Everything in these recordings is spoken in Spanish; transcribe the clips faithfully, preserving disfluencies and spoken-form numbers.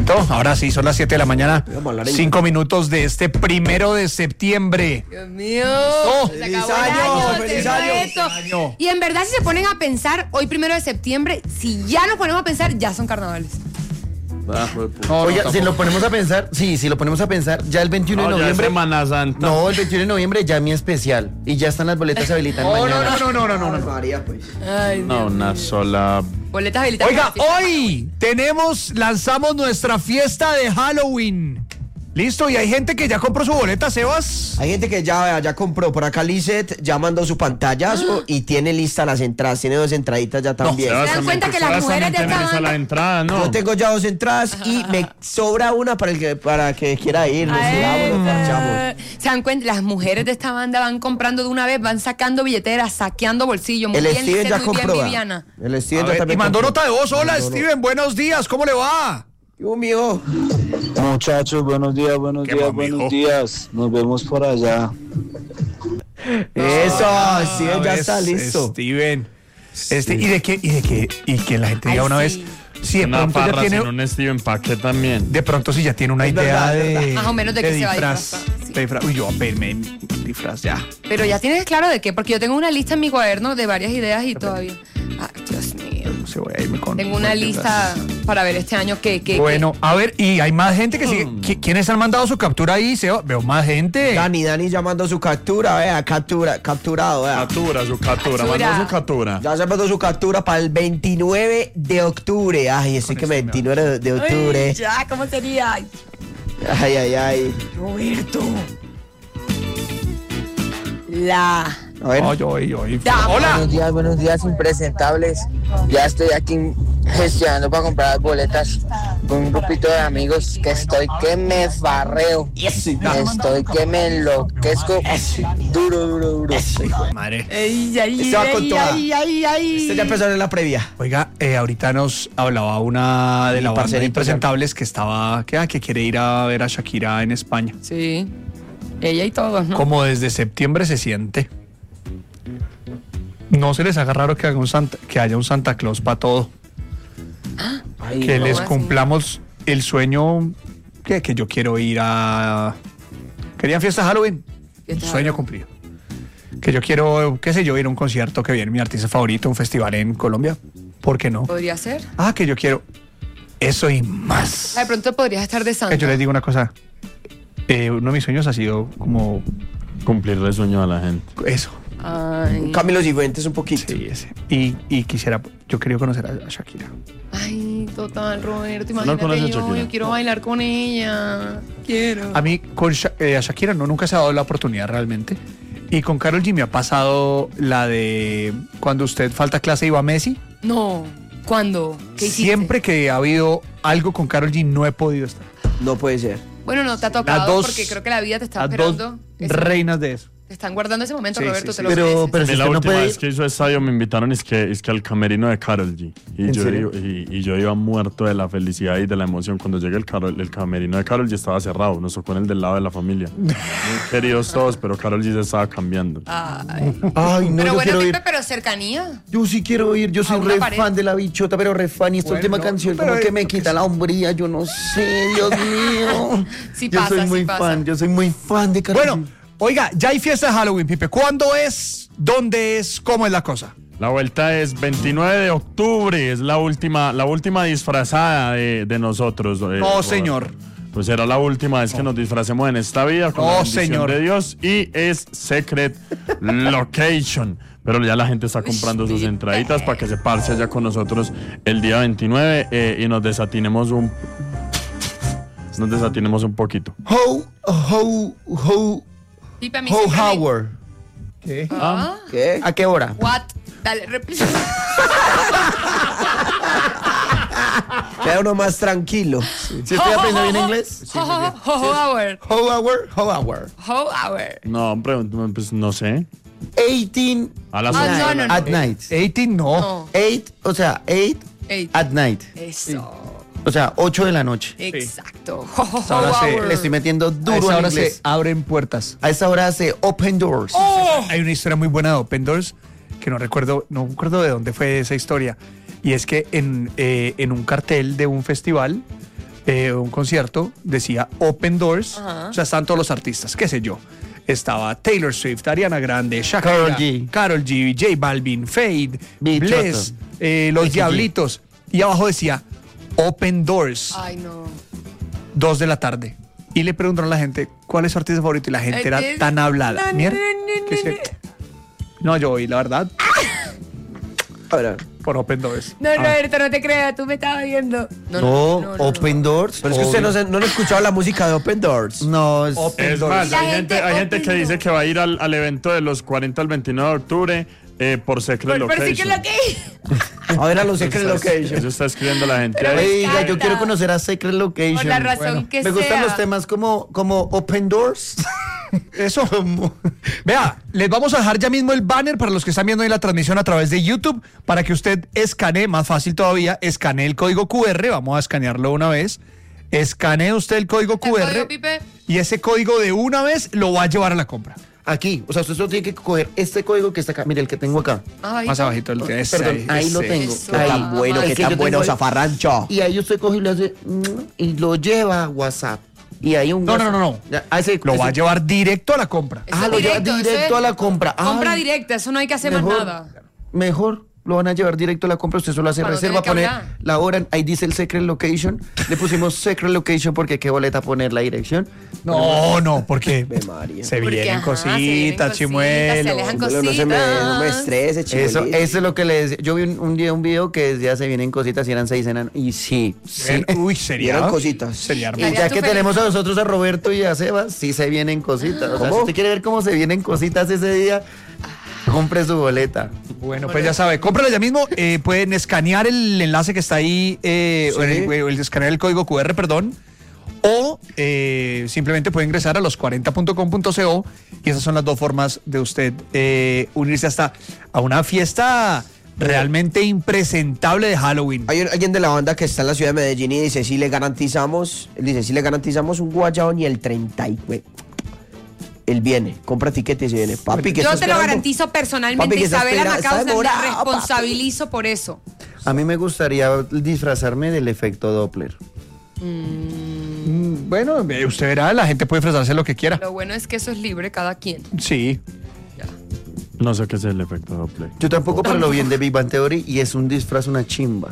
momento. Ahora sí, son las siete de la mañana. Cinco minutos de este primero de septiembre. Dios mío. Oh, se feliz acabó el año, año, feliz se año, acabó feliz esto. año. Y en verdad, si se ponen a pensar, hoy primero de septiembre, si ya nos ponemos a pensar, ya son carnavales. Ah, No, Oye, no, si lo ponemos a pensar, sí, si lo ponemos a pensar, ya el veintiuno no, de ya es noviembre. Semana Santa. No, el veintiuno de noviembre ya mi especial. Y ya están las boletas habilitadas No, no, mañana. no, no, no, no, no, no. María, pues. Ay, No, Dios una mío. sola. Boletas habilitadas. Oiga, para la fiesta. hoy tenemos, lanzamos nuestra fiesta de Halloween. ¿Listo? Y hay gente que ya compró su boleta, Sebas. Hay gente que ya, ya compró. Por acá Lizeth ya mandó su pantallazo y tiene lista las entradas. Tiene dos entraditas ya también. ¿Se dan cuenta que las mujeres de esta banda- la entrada, ¿no? Yo tengo ya dos entradas y me sobra una para el que, para que quiera ir. Nos sudamos, nos parchamos. Eh, Se dan cuenta, las mujeres de esta banda van comprando de una vez, van sacando billeteras, saqueando bolsillos. Muy El bien, Steven Lizeth, ya muy bien, compró. Viviana. El A Steven ya ver, y también mandó compró. nota de voz. Hola, Mandó nota. Steven, buenos días. ¿Cómo le va? Dios mío. Muchachos, buenos días, buenos ¿Qué días, más, mijo? buenos días. Nos vemos por allá. Eso, Steven ya Ah, está ves, listo. Steven. Este, ¿y de qué? ¿Y de qué? Y que la gente diga Ay, una sí. vez. Si de Una pronto ya farra tiene. sin un Steven, ¿pa' qué también? De pronto si ya tiene una Es idea verdad, es de. Más o menos de qué se va a disfraz. disfrazar, sí. De disfraz. Uy, yo voy a pedirme mi disfraz ya. Pero ya tienes claro de qué, porque yo tengo una lista en mi cuaderno de varias ideas y todavía. Ah, Dios mío. No sé, voy a irme con. Tengo una con lista disfraz. para ver este año que. que Bueno, a ver, y hay más gente que sigue. Mm. ¿Qui- ¿Quiénes han mandado su captura ahí? Seba? Veo más gente. Dani, Dani ya mandó su captura, vea, captura, capturado, vea. Captura, su captura. Captura. Mandó su captura. Ya se mandó su captura para el veintinueve de octubre. Ay, estoy que este me veintinueve de octubre. Ay, ya, ¿cómo sería? Ay, Ay, ay, ay. Roberto. La. A ver. Ay, ay, ay. Ya. Hola. Buenos días, buenos días, impresentables. Ya estoy aquí gestionando para comprar las boletas con un grupito de amigos que estoy que me farreo. Estoy que me enloquezco. Duro, duro, duro. Madre. Ay, ay, Este va con ay, toda. ay, ay, ay. Este ya empezó en la previa. Oiga, eh, ahorita nos hablaba una de Mi la banda de parcerito, impresentables que estaba, que, ah, que quiere ir a ver a Shakira en España. Sí. Ella y todos, ¿no? Como desde septiembre se siente. No se les haga raro que, haga un Santa, que haya un Santa Claus para todo. Ay, Que no. les así? cumplamos el sueño que, que yo quiero ir a... ¿Querían fiesta de Halloween? Fiesta de Sueño Halloween. cumplido. Que yo quiero, qué sé yo, ir a un concierto que viene mi artista favorito, un festival en Colombia. ¿Por qué no? ¿Podría ser? Ah, que yo quiero eso y más. Ah, de pronto podrías estar de Que Santa. yo les digo una cosa. Eh, uno de mis sueños ha sido como Cumplirle el sueño a la gente. eso. Ay. Camilo Cifuentes un poquito. Sí, ese. Y, y quisiera, yo quería conocer a, a Shakira. Ay, total, Roberto. ¿No Imagínate conoces a yo, Shakira? yo quiero bailar con ella. Quiero. A mí, con Sha- eh, a Shakira no, nunca se ha dado la oportunidad realmente. Y con Karol G me ha pasado la de cuando usted falta clase y va a Messi. No. ¿Cuándo? ¿Qué hiciste? Siempre que ha habido algo con Karol G no he podido estar. No puede ser. Bueno, no te ha tocado Las dos- porque creo que la vida te está Las esperando. dos ese- reinas de eso. Te están guardando ese momento, Sí, Roberto. sí, te sí. lo Pero, mereces. pero A si mí la usted no última puede vez que hizo estadio me invitaron es que, es que al camerino de Karol G. Y ¿En yo, serio? iba- y, y yo iba muerto de la felicidad y de la emoción. Cuando llegué el, Karol- el camerino de Karol G estaba cerrado. Nos tocó en el del lado de la familia. Muy queridos todos, pero Karol G se estaba cambiando. Ay. Ay, no, pero yo bueno, quiero ir. Pipe, pero cercanía. Yo sí quiero ir, yo soy A una re pared. fan de la bichota, pero re fan. Y esta Bueno, última no, canción pero como que es- me quita la hombría, yo no sé, Dios mío. Sí yo pasa, soy sí muy pasa. fan, yo soy muy fan de Karol Bueno, G. oiga, ya hay fiesta de Halloween, Pipe. ¿Cuándo es? ¿Dónde es? ¿Cómo es la cosa? La vuelta es veintinueve de octubre, es la última, la última disfrazada de, de nosotros. eh, No, por- señor. Pues será la última vez que nos disfracemos en esta vida con No, la bendición señor. de Dios y es Secret Location. Pero ya la gente está comprando sus Pipe. entraditas para que se parce allá con nosotros el día veintinueve eh, y nos desatinemos un nos desatinemos un poquito. Ho, ho, ho, Pipe, a mí ho, siempre me- hour. ¿Qué? Ah, ¿Qué? ¿A qué hora? what? Dale, repite. Queda uno más tranquilo. ¿Sí estoy aprendiendo bien inglés? Ho, ho, ho, ho hour. Ho hour, ho hour. Ho hour. No, pero, pues no sé. eighteen A las Ah, ocho. no, no, no. at night. dieciocho no. No. eight, o sea, eight Eight. at night. Eso. O sea, ocho de la noche. Exacto. Ho, ho, ho Ahora se- hour. Le estoy metiendo A duro esa al hora inglés. se abren puertas. A esa hora hace open doors. Hay una historia muy buena de Open Doors que no recuerdo, no recuerdo de dónde fue esa historia. Y es que en, eh, en un cartel de un festival eh, un concierto, decía Open Doors, Ajá. o sea, están todos los artistas, qué sé yo. Estaba Taylor Swift, Ariana Grande, Shakira, Karol G. Karol G, J Balvin, Fade, Bichoto. Bless, eh, Los Becky G. Diablitos. Y abajo decía Open Doors, Ay, no. dos de la tarde. Y le preguntaron a la gente, ¿cuál es su artista favorito? Y la gente Ay, era es- tan hablada. no, Mierda, no, no, que no, se- No, yo oí, la verdad, Ahora, por Open Doors. No, Ah. Roberto, no te creas, tú me estabas viendo. No, Open Doors. pero es que usted no, se- no han escuchado la música de Open Doors. No, es, Open Es Doors. más, Y la hay gente gente, hay gente que opinó. dice que va a ir al, al evento de los cuarenta al veintinueve de octubre eh, por Secret Por, por sí que Location. lo que. A ver a los Secret Eso está- Location. Eso está escribiendo la gente. Pero ahí. me Oiga, yo encanta. quiero conocer a Secret Location. Por la razón Bueno, que Me gustan sea. los temas como, como Open Doors. Eso. Vea, les vamos a dejar ya mismo el banner para los que están viendo ahí la transmisión a través de YouTube para que usted escanee, más fácil todavía, escanee el código Q R. Vamos a escanearlo una vez. Escanee usted el código ¿El Q R código, Pipe? y ese código de una vez lo va a llevar a la compra. Aquí, o sea, usted solo tiene que coger este código que está acá. Mire, el que tengo acá. Ay, Más abajito el que ese Perdón, ahí lo ese. tengo. Eso. Qué Ahí. tan bueno, Ay, qué Es que tan yo bueno, tengo ahí- zafarrancho. Y ahí usted coge y le hace mm, y lo lleva a WhatsApp. Y ahí un No, no, WhatsApp. no, no. Ya, a ese- Lo ese- va a llevar directo a la compra. Eso Ah, es lo lleva eso directo es a la compra. Compra Ay, directa, eso no hay que hacer más mejor, nada. Mejor. Lo van a llevar directo a la compra. Usted solo hace Para no reserva, tener que pone hablar. la hora. Ahí dice el Secret Location. Le pusimos Secret Location porque qué boleta poner la dirección. No, no, porque Ave María. se Porque, vienen ajá, se vienen cositas, cositas, chimuelo. se alejan Bueno, no se me, no me cositas. estrese, Eso, chimuelito. eso es lo que le decía. Yo vi un, un día un video que decía se vienen cositas y eran seis enanos. Y sí, sí. Ven, Uy, sería. Vieron cositas. Sería Y hermoso. Haría ya tu que feliz. tenemos a nosotros a Roberto y a Sebas, sí se vienen cositas. O sea, ¿Cómo? si usted quiere ver cómo se vienen cositas ese día, compre su boleta. Bueno, pues ya sabe, cómprala ya mismo. Eh, pueden escanear el enlace que está ahí, eh, Sí. o el, o el escanear el código Q R, perdón. O eh, simplemente puede ingresar a los cuarenta punto com punto co y esas son las dos formas de usted eh, unirse hasta a una fiesta realmente impresentable de Halloween. Hay un- alguien de la banda que está en la ciudad de Medellín y dice, si le garantizamos, él dice, si le garantizamos un guayabón y el treinta y güey. Él viene, compra tiquetes y viene. Papi, ¿qué Yo está te lo esperando? garantizo personalmente, Papi, ¿qué está Isabela espera- Macausa, está me demorado, responsabilizo por eso. A mí me gustaría disfrazarme del efecto Doppler. Mm, Bueno, eh, usted verá, la gente puede disfrazarse lo que quiera. Lo bueno es que eso es libre cada quien. Sí. No sé qué es el efecto Doppler. Yo tampoco, pero lo vi en The Big Bang Theory y es un disfraz, una chimba.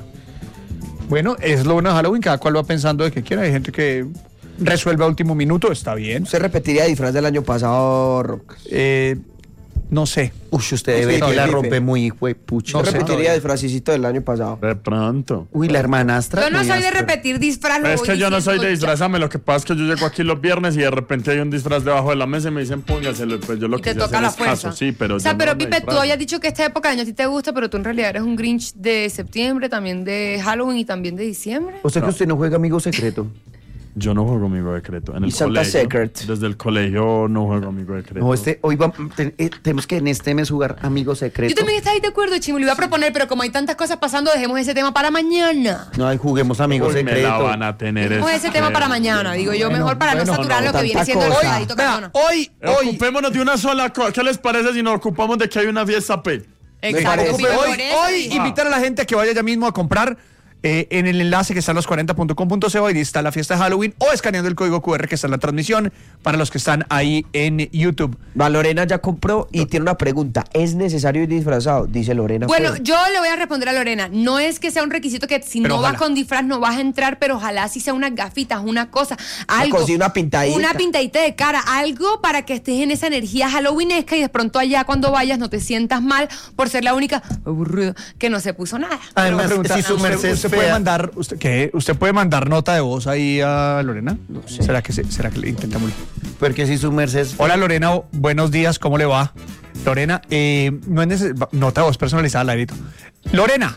Bueno, es lo bueno de Halloween, cada cual va pensando de que quiera. Hay gente que resuelve a último minuto, está bien. ¿Usted repetiría disfraz del año pasado, Rock? Eh, no sé. Uy, usted Sí, ve no, que la Felipe. rompe muy huepucha. No ¿Usted sé repetiría todavía. disfrazcito del año pasado? De pronto. Uy, la hermanastra. Yo no muy soy de áspera. repetir disfraz. lo Es voy que yo no soy diciendo de ya. disfrazarme, lo que pasa es que yo llego aquí los viernes y de repente hay un disfraz debajo de la mesa y me dicen póngaselo, pues yo lo Y que te sé toca hacer la es fuerza. caso, sí, pero o sea, yo pero no me Pipe, tú disfrazo. habías dicho que esta época de año a ti te gusta, pero tú en realidad eres un Grinch de septiembre, también de Halloween y también de diciembre. O sea que usted no juega amigo secreto. Yo no juego amigo secreto. En ¿Y el Santa colegio, Secret? Desde el colegio no juego amigo secreto. No, este, hoy vamos, te- eh, tenemos que en este mes jugar amigo secreto. Yo también estaba ahí de acuerdo, Chimo, lo iba a proponer, pero como hay tantas cosas pasando, dejemos ese tema para mañana. No, ahí juguemos amigo Uy, me secreto. la van a tener. Dejemos ese ese tema para mañana, digo yo, mejor para bueno, no saturar no, lo que viene tanta siendo el cosa. soldadito Vea, Cardona. hoy, hoy, Ocupémonos de una sola cosa. ¿Qué les parece si nos ocupamos de que hay una fiesta P? Exacto, parece. Pipe, hoy, por eso hoy dije. invitar a la gente a que vaya ya mismo a comprar eh, en el enlace que está en los cuarenta punto com punto co y está la fiesta de Halloween o escaneando el código Q R que está en la transmisión para los que están ahí en YouTube. Va, Lorena ya compró y tiene una pregunta. ¿Es necesario ir disfrazado? Dice Lorena. Bueno, Feo. yo le voy a responder a Lorena. No es que sea un requisito que si Pero no ojalá. vas con disfraz no vas a entrar, pero ojalá si sea unas gafitas, una cosa, algo. cosa, una pintadita. Una pintadita de cara, algo para que estés en esa energía halloweenesca y de pronto allá cuando vayas no te sientas mal por ser la única aburrida que no se puso nada. Además, Una pregunta, si su ¿usted- merced es usted puede fea, mandar, usted, ¿qué? ¿Usted puede mandar nota de voz ahí a Lorena? No sé. ¿Será que, se- será que le intentamos? porque si su merced es Hola Lorena, buenos días, ¿cómo le va? Lorena, eh, no es neces- nota de voz personalizada, la edito. Lorena,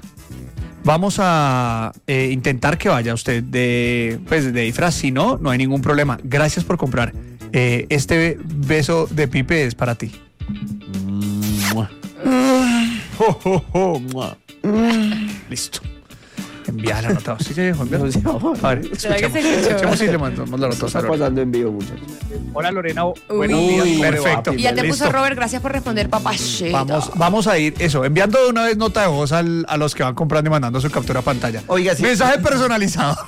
vamos a eh, intentar que vaya usted de, pues, de disfraz, si no, no hay ningún problema. Gracias por comprar. Eh, este beso de Pipe es para ti. Mua. Jo, jo, jo, mua. Listo. Envía la nota. Sí, se dejó enviar. No sé, vamos. A ver, ¿Será que escuchemos. se escuchó? Escuchemos si le mandamos la nota a Está Lorena. pasando en vivo, muchachos. Hola Lorena, Uy. buenos días. Uy, Perfecto. Y ya te Listo. puso Robert, gracias por responder, papachito. Vamos, vamos a ir, eso, enviando de una vez nota de voz al- a los que van comprando y mandando su captura a pantalla. Oiga, sí. Mensaje personalizado.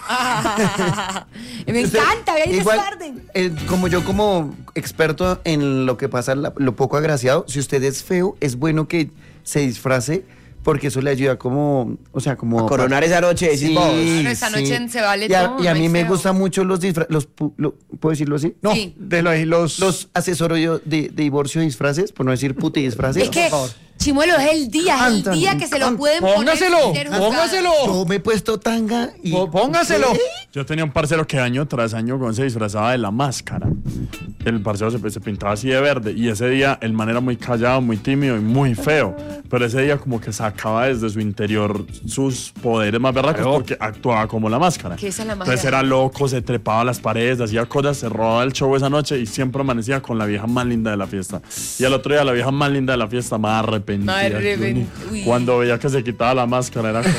Me encanta, ve ahí Igual, desorden. eh, como yo como experto en lo que pasa, la- lo poco agraciado, si usted es feo, es bueno que se disfrace porque eso le ayuda como, o sea, como... A coronar esa noche, decís Sí, vos. Bueno, esa sí. noche se vale y a, todo, y a no mí hay me feo. gustan mucho los disfraces, los, pu- lo- ¿puedo decirlo así? No, Sí. de lo- los, Los asesorios de, de divorcio disfraces, por no decir puti disfraces. Es que, por favor. Chimuelo, es el día, es el Anda, día que se lo anda. pueden poner. Póngaselo, sin ser juzgado. póngaselo. Yo me he puesto tanga y... Po- póngaselo. Yo tenía un parcero que año tras año con se disfrazaba de la máscara. El parcero se, se pintaba así de verde y ese día el man era muy callado, muy tímido y muy feo. Pero ese día como que sacaba desde su interior sus poderes más berracos Claro. porque actuaba como la máscara. Que esa es la Entonces máscara. era loco, se trepaba a las paredes, hacía cosas, se robaba el show esa noche y siempre amanecía con la vieja más linda de la fiesta. Y al otro día la vieja más linda de la fiesta más arrepentida. Más arrepentida. Uy. Cuando veía que se quitaba la máscara era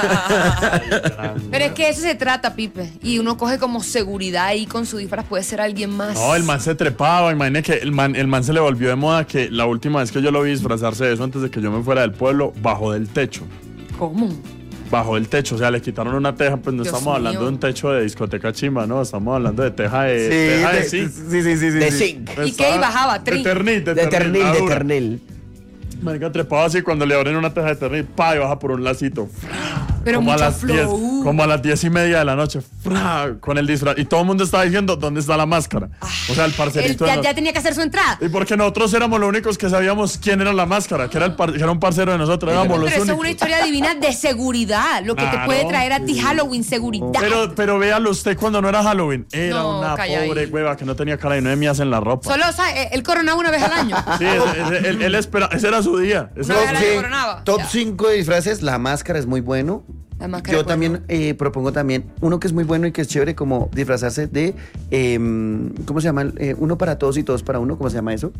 como... Pero es que eso se trata, Pipe. Y uno coge como seguridad ahí con su disfraz, puede ser alguien más. No, el man se trepaba, imagínate que el man, el man se le volvió de moda que la última vez que yo lo vi disfrazarse de eso antes de que yo me fuera del pueblo, bajó del techo. ¿Cómo? Bajó del techo, o sea, le quitaron una teja, pues no Dios estamos hablando mío. de un techo de discoteca chimba, ¿no? Estamos hablando de teja de... Sí, teja de de- zinc. sí, sí, sí, sí, De sí. zinc. ¿Y qué? ¿Y bajaba? De Tri. ternil, de De ternil, la de dura. ternil. Marica, trepaba así cuando le abren una teja de ternil, pa, y baja por un lacito. Pero como a mucho las diez, flow. como a las diez y media de la noche, fra, con el disfraz. Y todo el mundo estaba diciendo, ¿dónde está la máscara? O sea, el Él parcerito. ya, de nos- ya tenía que hacer su entrada. Y porque nosotros éramos los únicos que sabíamos quién era la máscara, que era, el par- que era un parcero de nosotros, éramos Pero los eso es únicos. una historia divina de seguridad. Lo que te Claro, puede traer a ti sí. Halloween, seguridad. Pero, pero véalo usted cuando no era Halloween. Era No, una calla pobre ahí. hueva que no tenía cara y no mías en la ropa. Solo, o sea, eh, él coronaba una vez al año. Sí, ese- ese- él, él espera, ese era su día. Ese Una era vez su- al año Sí. coronaba. Top Ya. cinco de disfraces, la máscara es muy bueno. La máscara Yo es buena. también eh, propongo también uno que es muy bueno y que es chévere, como disfrazarse de, em, ¿cómo se llama? Eh, uno para todos y todos para uno, ¿cómo se llama eso?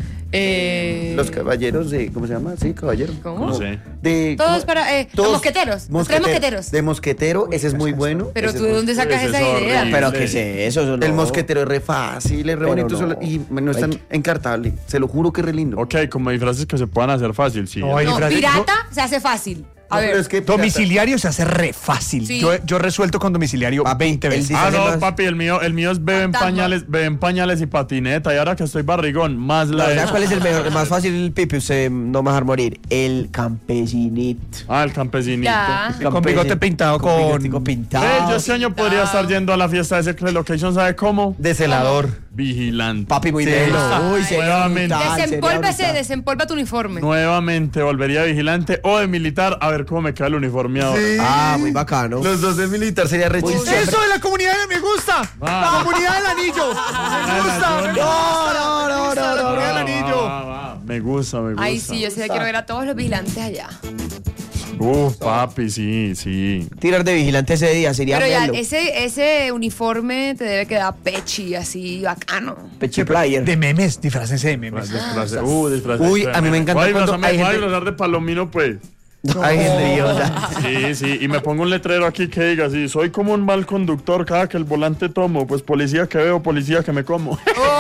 Eh, Los caballeros de, ¿cómo se llama? Sí, caballero. ¿Cómo? No sé. De, Todos ¿cómo? para, eh, los mosqueteros, los tres mosqueteros. De mosquetero, ese es muy bueno. Pero ese tú es de muy- dónde sacas Pues esa es idea. horrible. Pero ¿qué es eso? Eso no. El mosquetero es re fácil, es re Pero bonito no. solo- y no es Hay tan que- encartable. Se lo juro que es re lindo. Ok, como disfraces que se puedan hacer fácil, sí. No, hay No, disfraces- pirata se hace fácil. A No, ver. pero es que Domiciliario se hace re fácil. Sí. Yo, yo resuelto con domiciliario Papi, veinte el veces. dis- Ah, no, más- papi, el mío, el mío es beben Fantasma. pañales, beben pañales y patineta. Y ahora que estoy barrigón, más la. ¿Sabes cuál es el, mejor, el más fácil, el Pipe? Usted no me va a dejar morir. El campesinito. Ah, el campesinito. Ya. Con bigote pintado con- bigotico pintado. Eh, yo este año podría estar yendo a la fiesta de Secret Location, ¿sabe cómo? De celador. Vigilante. Papi, muy Sí. bueno. Uy, sería Nuevamente. brutal, sería Desempólvese, brutal. desempolva tu uniforme. Nuevamente volvería vigilante o de militar a ver cómo me queda el uniformeado. Ah, muy bacano. Los dos de militar sería re chistoso. Eso de la comunidad me gusta. Ah. La comunidad del anillo. Me gusta. me No, no, no, no, no, Comunidad no. del anillo. Va, va, va. Me gusta, me gusta. Ay, sí, yo sí quiero ver a todos los vigilantes allá. Uf, papi, sí, sí. Tirar de vigilante ese día sería Pero ya, melo. ese, ese uniforme te debe quedar pechi, así, bacano. Pechi player. De memes, disfrácense de memes. Disfrace- uh, disfrace- Uy, a mí me encanta Voy a cuando disfrazarme- hay voy a gente- disfrazar de palomino, pues. Ay, gente idiota. Sí, sí, y me pongo un letrero aquí que diga así, soy como un mal conductor cada que el volante tomo, pues policía que veo, policía que me como.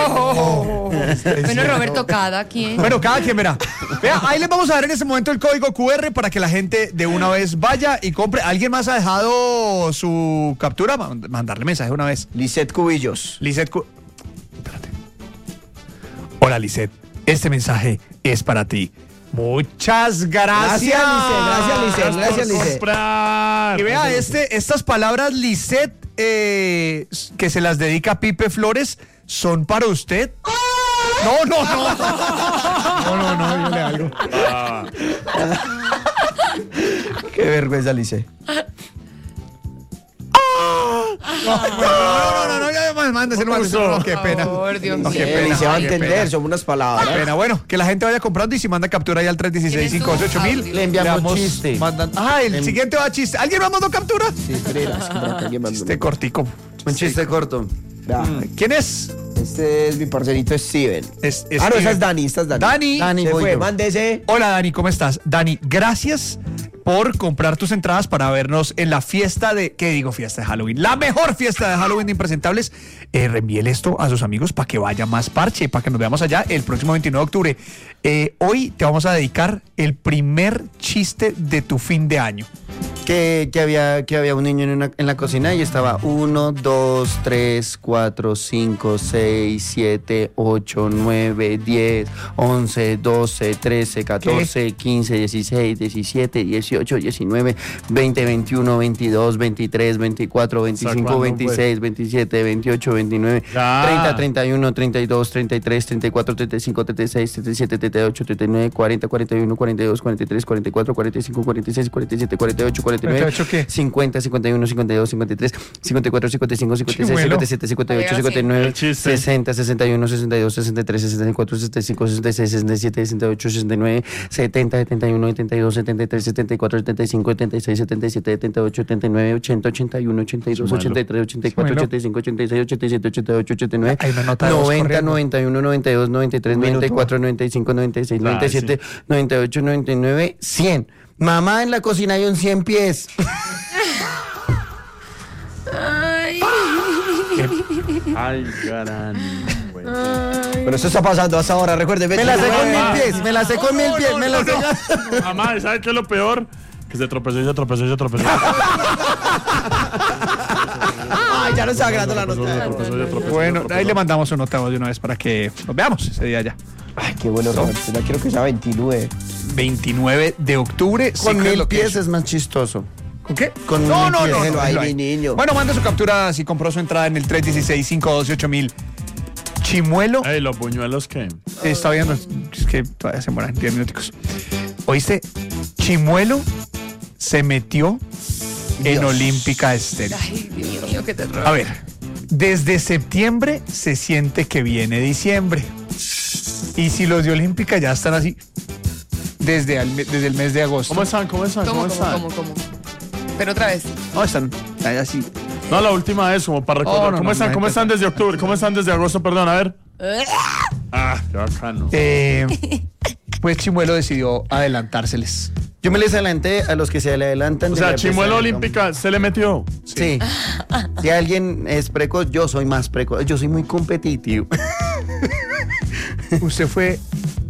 Bueno, Roberto, cada quien. Bueno, cada quien verá. Vea, ahí les vamos a dar en este momento el código Q R para que la gente de una vez vaya y compre. ¿Alguien más ha dejado su captura? Ma- Mandarle mensaje una vez. Lisette Cubillos. Lisette. Cu- Espérate. Hola, Lisette. Este mensaje es para ti. Muchas gracias. Gracias, Lisette. Gracias, Lisette. Gracias, Lisette. Comprar. Y vea, este, estas palabras, Lisette, eh, que se las dedica a Pipe Flores, son para usted. No, no, no. No, no, no, dígale algo. Ah, Qué vergüenza, Lisette. No, no, no, no, ya más, mándeselo, mándeselo. No, qué pena. Por favor, Dios No, mío. qué pena. Lisette va a qué entender, pena. son unas palabras. Qué pena. Bueno, que la gente vaya comprando y si manda captura ya al tres uno seis, cinco ocho mil. Le enviamos chiste. Mandan, ah, el siguiente va a chiste. ¿Alguien más mandó captura? Sí, espera, es que por acá alguien mandó- Este cortico. Un chiste corto. Vea, ¿Quién es? Este es mi parcerito Steven. Es- ah, no, Steven. esa es Dani, esta es Dani. Dani. Dani, Se voy fue, yo. mándese. Hola Dani, ¿cómo estás? Dani, gracias por comprar tus entradas para vernos en la fiesta de, ¿qué digo? Fiesta de Halloween. La mejor fiesta de Halloween de Impresentables. Eh, reenvíele esto a sus amigos para que vaya más parche, para que nos veamos allá el próximo veintinueve de octubre. Eh, hoy te vamos a dedicar el primer chiste de tu fin de año. Que, que, había, que había un niño en, una, en la cocina y estaba uno, dos, tres, cuatro, cinco, seis, siete, ocho, nueve, diez, once, doce, trece, catorce, quince, dieciséis, diecisiete, dieciocho, diecinueve, veinte, veintiuno, veintidós, veintitrés, veinticuatro, veinticinco, veintiséis, veintisiete, veintiocho, veintinueve, Ya. treinta, treinta y uno, treinta y dos, treinta y tres, treinta y cuatro, treinta y cinco, treinta y seis, treinta y siete, treinta y ocho, treinta y nueve, cuarenta, cuarenta y uno, cuarenta y dos, cuarenta y tres, cuarenta y cuatro, cuarenta y cinco, cuarenta y seis, cuarenta y siete, cuarenta y ocho, cuarenta y nueve, ¿cuarenta y ocho qué? cincuenta, cincuenta y uno, cincuenta y dos, cincuenta y tres, cincuenta y cuatro, cincuenta y cinco, cincuenta y seis, Chimuelo. cincuenta y siete, cincuenta y ocho, Oiga, cincuenta y El nueve, chiste. sesenta, sesenta y uno, sesenta y dos, sesenta y tres, sesenta y cuatro, sesenta y cinco, sesenta y seis, sesenta y siete, sesenta y ocho, sesenta y nueve, setenta, setenta y uno, setenta y dos, setenta y tres, setenta y cuatro, setenta y cinco, setenta y seis, setenta y siete, setenta y ocho, setenta y nueve, ochenta, ochenta y uno, ochenta y dos, Chimuelo. ochenta y tres, ochenta y cuatro, Chimuelo. ochenta y cinco, ochenta y seis, ochenta y siete, ochenta y ocho, ochenta y nueve, Hay una nota de voz noventa, corriendo. noventa y uno, noventa y dos, noventa y tres, Un noventa y minuto. cuatro, noventa y cinco, noventa y seis, noventa y siete, noventa y ocho, noventa y nueve, cien. Mamá, en la cocina hay un cien pies. Ay. Ay, gran. Bueno. Pero eso está pasando hasta ahora, recuerde. Me la sé con veintinueve. mil pies, me la sé con mil pies, me la sé. Mamá, ¿sabes qué es lo peor? Que se tropezó y se tropezó y se tropezó. Ay, ya no está grabando la Se tropezó, se nota. tropezó, se tropezó, Bueno, se tropezó. ahí le mandamos un nota de una vez para que nos veamos ese día ya. Ay, qué bueno, Roberto. Ya quiero que sea veintinueve. veintinueve de octubre. sí Con que es mil lo que pies es. es más chistoso. ¿Con qué? Con no, mil no, pies. no, no, Déjelo ahí, déjelo mi ahí. niño. Bueno, manda su captura si compró su entrada en el tres uno seis, cinco dos ocho mil. Chimuelo. Ey, los buñuelos que. Está viendo, es que todavía se mueran diez minuticos. ¿Oíste? Chimuelo se metió en Olímpica Estéreo. Ay, Dios mío, qué terror. A ver, desde septiembre se siente que viene diciembre. Y si los de Olímpica ya están así, desde el, desde el mes de agosto. ¿Cómo están? ¿Cómo están? ¿Cómo, ¿Cómo cómo, están? cómo, cómo? Pero otra vez. No, están ahí así. No, la última vez, como para recordar. Oh, no, ¿Cómo no, están? no, ¿Cómo no, están no. desde octubre? ¿Cómo están desde agosto? Perdón, a ver. Ah, qué bacano. Eh, pues Chimuelo decidió adelantárseles. Yo me les adelanté a los que se le adelantan. O de sea, la Chimuelo pestaña. Olímpica se le metió. Sí. Si alguien es precoz, yo soy más precoz. Yo soy muy competitivo. ¿Usted fue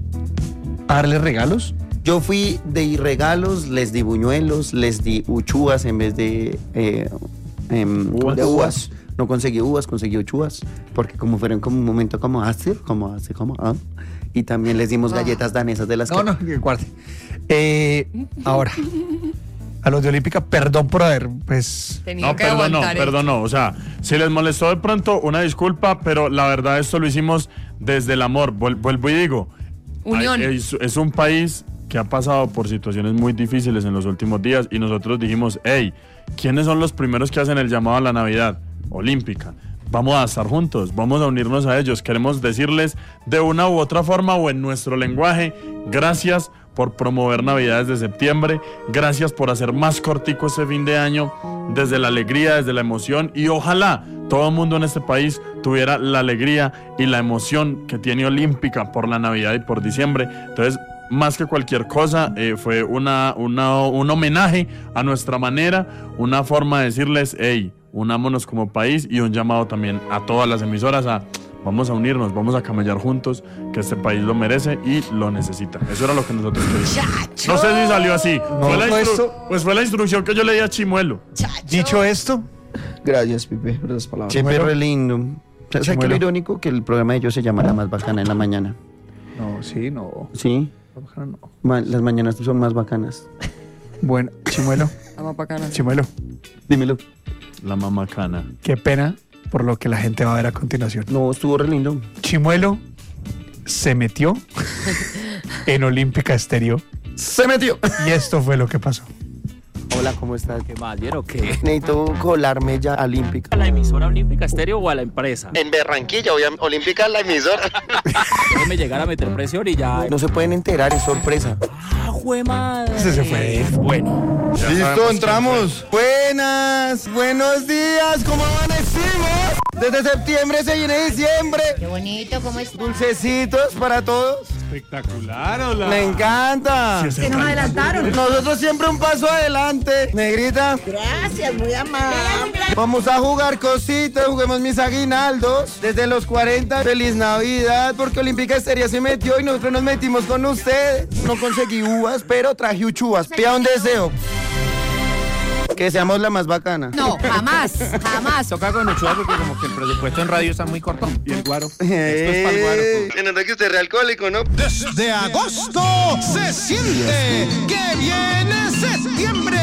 a darle regalos? Yo fui de regalos, les di buñuelos, les di uchúas en vez de, eh, em, Uvas. de uvas. No conseguí uvas, conseguí uchúas. Porque como fueron como un momento como así, como así, como ah. Y también les dimos galletas danesas de las No, que... no, que guarde. Eh, ahora, a los de Olímpica, perdón por haber, pues... Tenía No, que perdón, no, aguantar esto. perdón, no. O sea, si les molestó de pronto, una disculpa, pero la verdad esto lo hicimos desde el amor. Vuel- Vuelvo y digo. Unión. ay, Es, es un país que ha pasado por situaciones muy difíciles en los últimos días y nosotros dijimos, hey, ¿quiénes son los primeros que hacen el llamado a la Navidad? Olímpica. Vamos a estar juntos, vamos a unirnos a ellos. Queremos decirles de una u otra forma o en nuestro lenguaje, gracias por promover Navidades de septiembre, gracias por hacer más cortico este fin de año, desde la alegría, desde la emoción, y ojalá todo el mundo en este país tuviera la alegría y la emoción que tiene Olímpica por la Navidad y por diciembre. Entonces, más que cualquier cosa, eh, fue una, una, un homenaje a nuestra manera, una forma de decirles, hey, unámonos como país, y un llamado también a todas las emisoras a vamos a unirnos, vamos a camellar juntos, que este país lo merece y lo necesita. Eso era lo que nosotros queríamos. Chacho. No sé si salió así. Fue la fue instru- esto. Pues fue la instrucción que yo le di a Chimuelo. Chacho. Dicho esto, Gracias, Pipe, por esas palabras. Che, Chimuelo. perro lindo. ¿Sabes qué es Chimuelo. lo irónico? Que el programa de ellos se llama La Más Bacana en la mañana. no, sí, no, ¿Sí? no. Ma- Las mañanas son más bacanas. Bueno, Chimuelo, Vamos pa' acá, ¿no? Chimuelo, Dímelo. La mamacana. qué pena por lo que la gente va a ver a continuación. No, estuvo re lindo. Chimuelo se metió en Olímpica Estéreo Se metió. y esto fue lo que pasó. Hola, ¿cómo estás? ¿Qué más? ¿Vieron qué? Necesito colarme ya a Olímpica. ¿A la emisora Olímpica Estéreo o a la empresa? En Barranquilla, voy a Olímpica la emisora. Déjeme llegar a meter presión y ya. No se pueden enterar, es sorpresa. ¡Ah, jue madre! Ese se fue. Bueno. Ya sabemos Listo, quién entramos. Buenas, buenos días, ¿cómo amanecimos? Desde septiembre se viene diciembre. Qué bonito, ¿cómo es? Dulcecitos para todos. Espectacular, hola. Me encanta. Sí, Se nos adelantaron. Nosotros siempre un paso adelante. Negrita, Gracias, muy amable. vamos a jugar cositas, juguemos mis aguinaldos. Desde los cuarenta, feliz Navidad, porque Olímpica Estéreo se metió y nosotros nos metimos con ustedes. No conseguí uvas, pero traje uchuvas. Pida un deseo. Que seamos la más bacana. No, jamás, jamás. Toca con Ochoa porque como que el presupuesto en radio está muy corto. Y el guaro. Esto Eh, es para el guaro. Se nota que usted es realcohólico, ¿no? Desde agosto se siente que viene septiembre.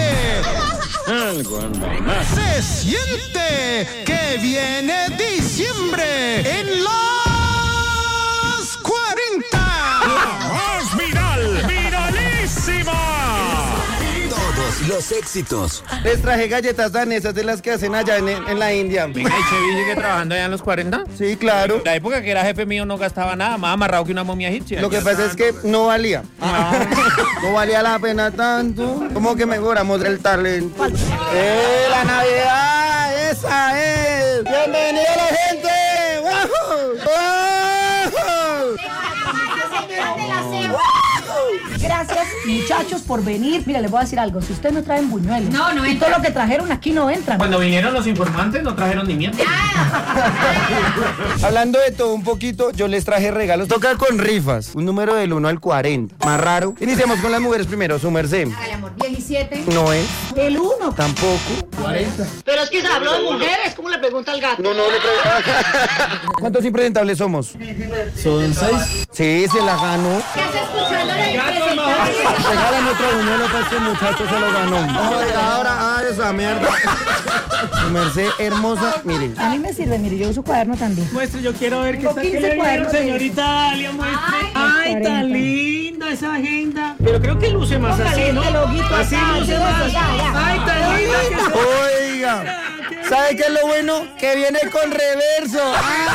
Se siente que viene diciembre en los cuarenta. La más viral, viralísima. Todos los éxitos. Les traje galletas danesas de las que hacen allá en, en la India. Venga, ¿y Chevy sigue trabajando allá en los cuarenta? Sí, claro. La época que era jefe mío no gastaba nada, más amarrado que una momia egipcia. Lo que pasa es que no valía. No valía la pena tanto. Como que mejoramos el talento. ¡Eh, la Navidad! ¡Esa es! ¡Bienvenida la gente! ¡Wow! ¡Wow! Gracias, muchachos, por venir. Mira, les voy a decir algo. Si ustedes no traen buñuelos, No, no y entra. todo lo que trajeron aquí no entran. Cuando vinieron los informantes no trajeron ni mierda. Hablando de todo un poquito, yo les traje regalos. Toca con rifas. Un número del uno al cuarenta. Más raro. Iniciamos con las mujeres primero. Su merced. Hágale, amor. diecisiete. No es. El uno. Tampoco. Pero es que se habló de mujeres. ¿Cómo le pregunta al gato? No, no le pregunto. ¿Cuántos impresentables somos? Son seis. Sí, se la ganó. ¿Qué hace escuchando la impresentable? Regálame otro buñuelo para este muchacho, se lo ganó. Oiga, ahora, ah, esa mierda. Su merced hermosa, mire. A mí me sirve, mire, yo uso cuaderno también. Muestre, yo quiero ver Tengo quince cuadernos de señorita Dalia, muestre. Ay, Ay, tan cuarenta. linda esa agenda. Pero creo que luce más así, ¿no? Póngale este loguito Así acá, luce sí, más. ya, ya. Ay, tan linda que se- Oiga, ¿sabe qué es lo bueno? Que viene con reverso.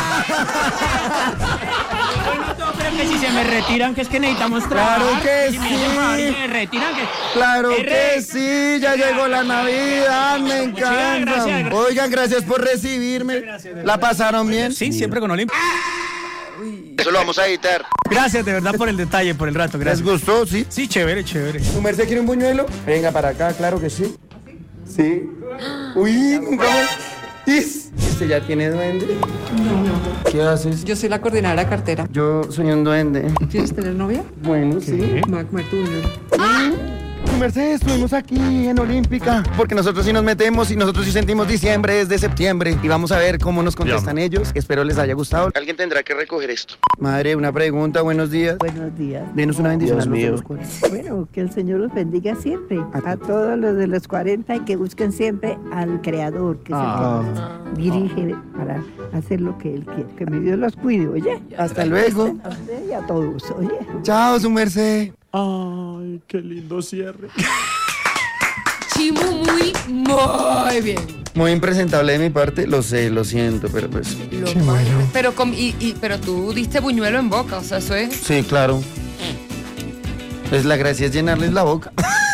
Bueno, no, pero que si se me retiran, que es que necesitamos trabajar. Claro que Si me hacen favor y sí. me retiran, que... Claro R. que sí, ya llegó la Navidad, me Muchas encanta. gracias, gracias. Oigan, gracias por recibirme. ¿La pasaron bien? Sí, siempre con Olimpia. Eso lo vamos a editar. Gracias de verdad por el detalle, por el rato. ¿Les Gracias. gustó? Sí. Sí, chévere, chévere. ¿Su merced quiere un buñuelo? Venga para acá, claro que sí. Sí. Uy, nunca me... Is. ¿Este ya tiene duende? No, no. ¿Qué haces? Yo soy la coordinadora de cartera. Yo soy un duende. ¿Quieres tener novia? Bueno, sí. Mac Martínez. Su merced, estuvimos aquí en Olímpica. Porque nosotros sí nos metemos y nosotros sí sentimos diciembre desde septiembre. Y vamos a ver cómo nos contestan ellos. Espero les haya gustado. Alguien tendrá que recoger esto. Madre, una pregunta. Buenos días. Buenos días. Denos una bendición Dios a los de mío. los cuarenta. Bueno, que el Señor los bendiga siempre. A todos los de los cuarenta y que busquen siempre al Creador, que es Ah. el que dirige para hacer lo que Él quiere. Que mi Dios los cuide, oye. Hasta luego. A usted y a todos, oye. Chao, su merced. Ay, qué lindo cierre. Chimu, muy, muy bien. Muy impresentable de mi parte, lo sé, lo siento, pero pues... Lo cual- pero, com- y, y- pero tú diste buñuelo en boca, o sea, eso es. Sí, claro. Pues la gracia es llenarles la boca.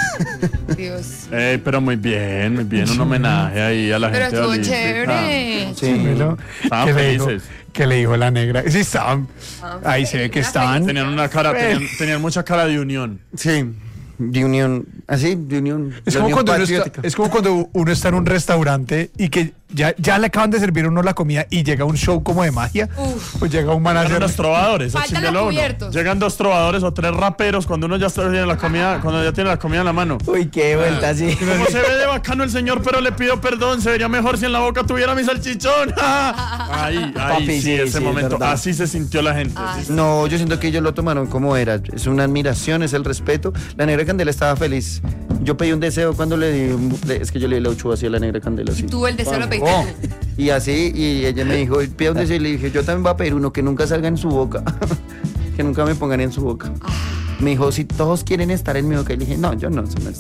Dios. Ey, pero muy bien, muy bien. Un homenaje ahí a la Pero gente de estuvo Olímpica. chévere. Sí. Estaban ¿Qué le dijo? felices. ¿Qué le dijo la negra? Sí, estaban. Ahí se ve que estaban. Tenían una cara, tenían, tenían mucha cara de unión. Sí, de unión, así, de unión. Es de como, unión cuando uno está, patriótica. es como cuando uno está en un restaurante y que ya, ya le acaban de servir a uno la comida y llega un show como de magia. Uf. O llega un Llegan manager. los trovadores. Faltan así de los lo uno. cubiertos. Llegan dos trovadores o tres raperos cuando uno ya está tiene la comida, cuando ya tiene la comida en la mano. Uy, qué vuelta, sí. Como se ve de bacano el señor, pero le pido perdón. Se vería mejor si en la boca tuviera mi salchichón. Ahí, ahí, Papi, sí, sí, ese sí, es momento. verdad. Así se sintió la gente. Ay. sí. No, yo siento que ellos lo tomaron como era. Es una admiración, es el respeto. La negra Candela estaba feliz. Yo pedí un deseo cuando le di. un- le- Es que yo le di la uchuva así a la negra Candela. Así. Tú el deseo lo pediste. Oh, y así, y ella me dijo, pida un deseo. Y le dije, yo también voy a pedir uno que nunca salga en su boca. Que nunca me pongan en su boca. Me dijo, si todos quieren estar en mi boca. Y le dije, no, yo no. Se me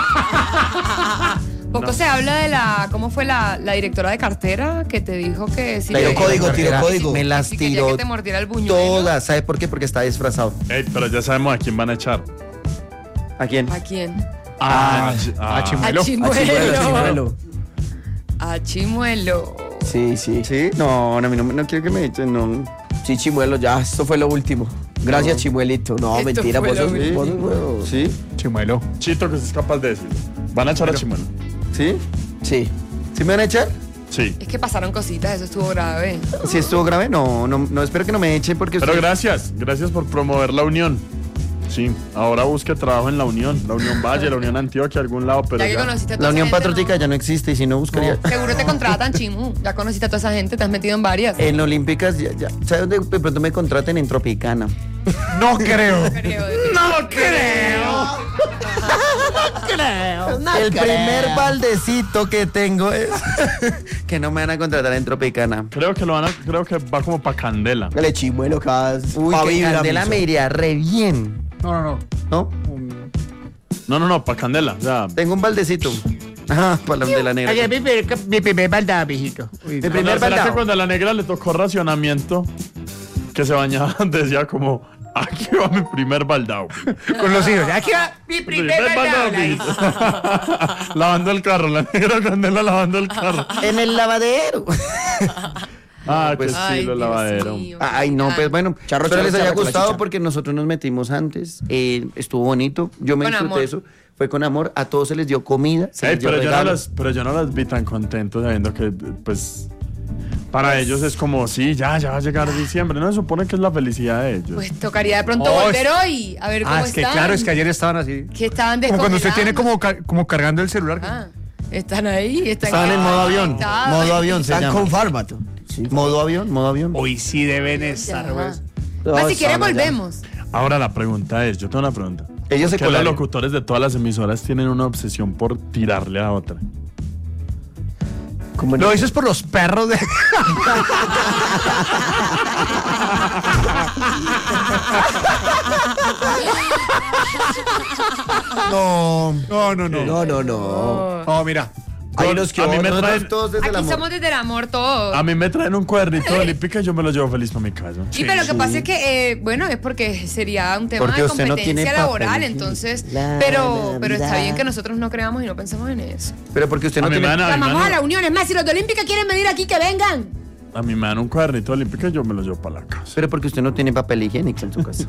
Poco se habla de la. ¿Cómo fue la, la directora de cartera que te dijo que si Tiró que- código, tiró Era- código. Me las si quería tiró que te mordiera el buñuelo? todas. ¿Sabe por qué? Porque está disfrazado. Ey, pero ya sabemos a quién van a echar. ¿A quién? ¿A quién? Ah, a A Chimuelo. Chimuelo. Chimuelo. A Chimuelo. Sí, sí. ¿Sí? No, no, a mí no, no quiero que me echen, no. Sí, Chimuelo, ya, esto fue lo último. Gracias, Chimuelito. No, Esto mentira, fue vos lo sos, mismo. vos sos nuevo. ¿Sí? Chimuelo. Chito, que es capaz de decir. ¿Van a echar a Chimuelo? ¿Sí? Sí. ¿Sí me van a echar? Sí. Es que pasaron cositas, eso estuvo grave. Si estuvo grave, no, no, no espero que no me echen porque Pero usted- gracias, gracias por promover la unión. Sí, ahora busque trabajo en la Unión, la Unión Valle, la Unión Antioquia, algún lado, pero Ya que ya. conociste a toda La esa Unión gente, Patriótica ya no existe y si no buscaría. ¿no? Seguro te contratan, Chimu. Ya conociste a toda esa gente, te has metido en varias. En Olímpicas, ya, ya. ¿Sabes dónde de pronto me contraten? En Tropicana. No creo. Creo, No creo. El primer baldecito que tengo es que no me van a contratar en Tropicana. Creo que lo van a, creo que va como pa' Candela. Dale, Chimuelo, que vas Uy, pa' que vibra, Candela miso. me iría re bien. No, no, no. ¿No? No, no, no, pa' Candela. O sea, Tengo un baldecito. Ajá, para la de la negra. Oye, mi, primer- mi primer baldado, mijito. Mi ¿será primer será que baldado. cuando a la negra le tocó racionamiento, que se bañaba, decía como, aquí va mi primer baldao. Con los hijos. Aquí va. Mi primer baldado. la hice. Lavando el carro, la negra Candela lavando el carro. En el lavadero. Ah, pues qué Ay, estilo Dios lavadero. mío. Ay, no, pues bueno, Charro, espero charro, les haya charro con la gustado chicha. porque nosotros nos metimos antes. eh, estuvo bonito. Yo me Con disfruté amor. eso. Fue con amor. A todos se les dio comida. Se Ey, les dio pero, yo no regalos. las, pero yo no las vi tan contentos sabiendo que, pues, para ellos es como, sí, ya, ya va a llegar diciembre. No se supone que es la felicidad de ellos. Pues tocaría de pronto Oh, volver hoy, a ver cómo Ah, es que están. claro, es que ayer estaban así. Que estaban Como cuando usted tiene descongelando. como, ca- como cargando el celular. Ah, están ahí, están Estaban en modo avión. conectados. Modo avión se Están llama. con fármato. Sí. Modo avión, modo avión. Hoy sí deben estar, Ajá. pues. No, Ah, si quieres estaban allá. volvemos. Ahora la pregunta es, yo tengo una pregunta. Ellos se ¿Por qué los colaron. locutores de todas las emisoras tienen una obsesión por tirarle a otra? ¿Cómo no? Lo dices por los perros de. No, no, no, no. No, no, no. No, mira. Hay Con- unos que a mí me otros. traen, Todos desde el Aquí amor. somos desde el amor todos. a mí me traen un cuadernito de olímpica y yo me lo llevo feliz para mi casa. Sí, pero lo que pasa es que, eh, bueno, es porque sería un tema Porque de usted no competencia tiene laboral, papel. entonces, La pero, pero está Navidad. bien que nosotros no creamos y no pensemos en eso. Pero porque usted A no mí, me tiene. dan, a, mí me Llamamos a dan- la unión, es más, si los de Olímpica quieren venir aquí, que vengan. a mí me dan un cuadernito de olímpica y yo me lo llevo para la casa. Pero porque usted no tiene papel higiénico en su casa.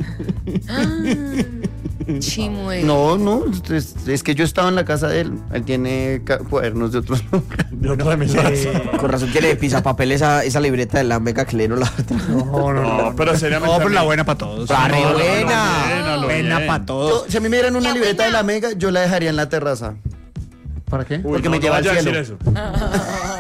Chimue. No, no, es, es que yo estaba en la casa de él. Él tiene ca- cuadernos de otros lugares. De otra emisora. Con razón tiene pisapapel esa, esa libreta de la mega que lee no la otra. No, no, No, pero seriamente. No, a pero mí- la buena para todos. Ah, re No, no, buena. Buena, lo Buena bien. para todos. Yo, si a mí me dieran una La libreta buena. de la mega, yo la dejaría en la terraza. ¿Para qué? Uy, porque no, me no lleva al vaya a cielo. decir eso.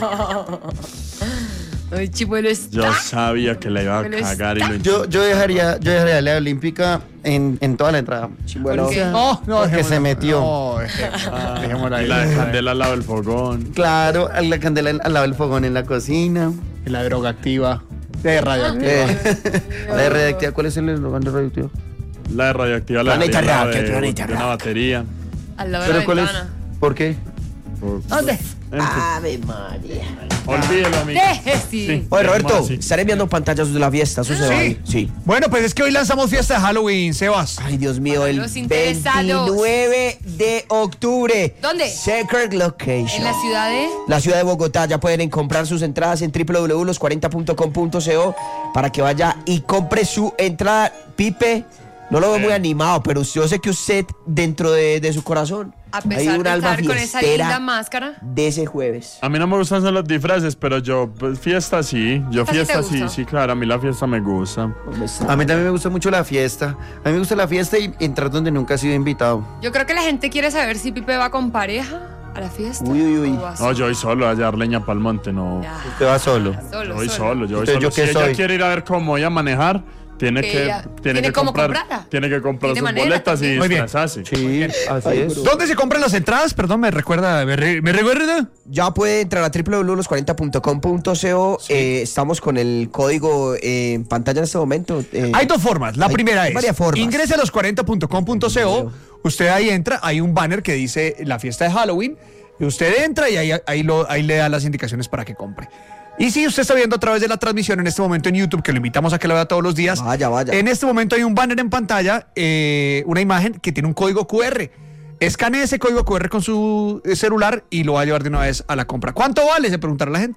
Ay, Chimuelo está. Yo sabía que la iba a Pero cagar y lo Yo, yo dejaría, yo dejaría la olímpica en, en toda la entrada. Chimuelo. ¿Por qué? No, no, Porque dejémosla. se metió. No, dejémosla. Dejémosla ahí. Y la de candela al lado del fogón. Claro, a la candela en- al lado del fogón en la cocina. Y la droga activa. De radioactiva. Eh, la de radioactiva, ¿cuál es el eslogan de radioactiva? La de radioactiva, la Planeta de, la Rock, de, el planeta de una Rock. batería. Al lado de ¿Pero la cuál es? ventana. ¿Por qué? Por- ¿Dónde? En fin, Ave María. olvídelo, amigo. Deje, sí. Sí. Oye, Roberto, Sí. estaré enviando pantallas de la fiesta. Eso se va ahí. Sí. Bueno, pues es que hoy lanzamos fiesta de Halloween, Sebas. Ay, Dios mío, el Los interesados. veintinueve de octubre. ¿Dónde? Secret Location. En la ciudad de. La ciudad de Bogotá. Ya pueden comprar sus entradas en w w w punto los cuarenta punto com punto co para que vaya y compre su entrada. Pipe, no lo veo muy animado, pero yo sé que usted, dentro de, de su corazón, A hay pesar un de alma estar con esa fiestera linda máscara. de ese jueves. A mí no me gustan son los disfraces, pero yo, pues, fiesta sí. Yo ¿Fiesta sí te fiesta sí, gusta? sí, claro. A mí la fiesta me gusta. A mí también me gusta mucho la fiesta. A mí me gusta la fiesta y entrar donde nunca he sido invitado. Yo creo que la gente quiere saber si Pipe va con pareja a la fiesta. Uy, uy, uy. o va No, solo. yo voy solo a hallar leña pa'l monte, no. Ya, Usted va solo. solo, Yo voy solo. solo, yo voy Entonces, solo. ¿yo qué Si ella soy? quiere ir a ver cómo voy a manejar, tiene Que que, ella- tiene tiene que cómo comprar, comprarla. tiene que comprar Tiene sus manera boletas y también. Muy bien. disfrazarse. Sí, así es. ¿Dónde se compran las entradas? Perdón, me recuerda. ¿Me, re- me recuerda? Ya puede entrar a w w w punto los cuarenta punto com punto co. Eh, estamos con el código eh, en pantalla en este momento. Eh, Hay dos formas. La hay primera es, varias formas. ingrese a los cuarenta punto com punto co, usted ahí entra, hay un banner que dice la fiesta de Halloween, y usted entra y ahí, ahí, lo, ahí le da las indicaciones para que compre. Y si usted está viendo a través de la transmisión en este momento en YouTube, que lo invitamos a que lo vea todos los días, Vaya, vaya. en este momento hay un banner en pantalla, eh, una imagen que tiene un código cu erre. Escanee ese código cu erre con su eh, celular y lo va a llevar de una vez a la compra. ¿Cuánto vale? Se preguntará la gente.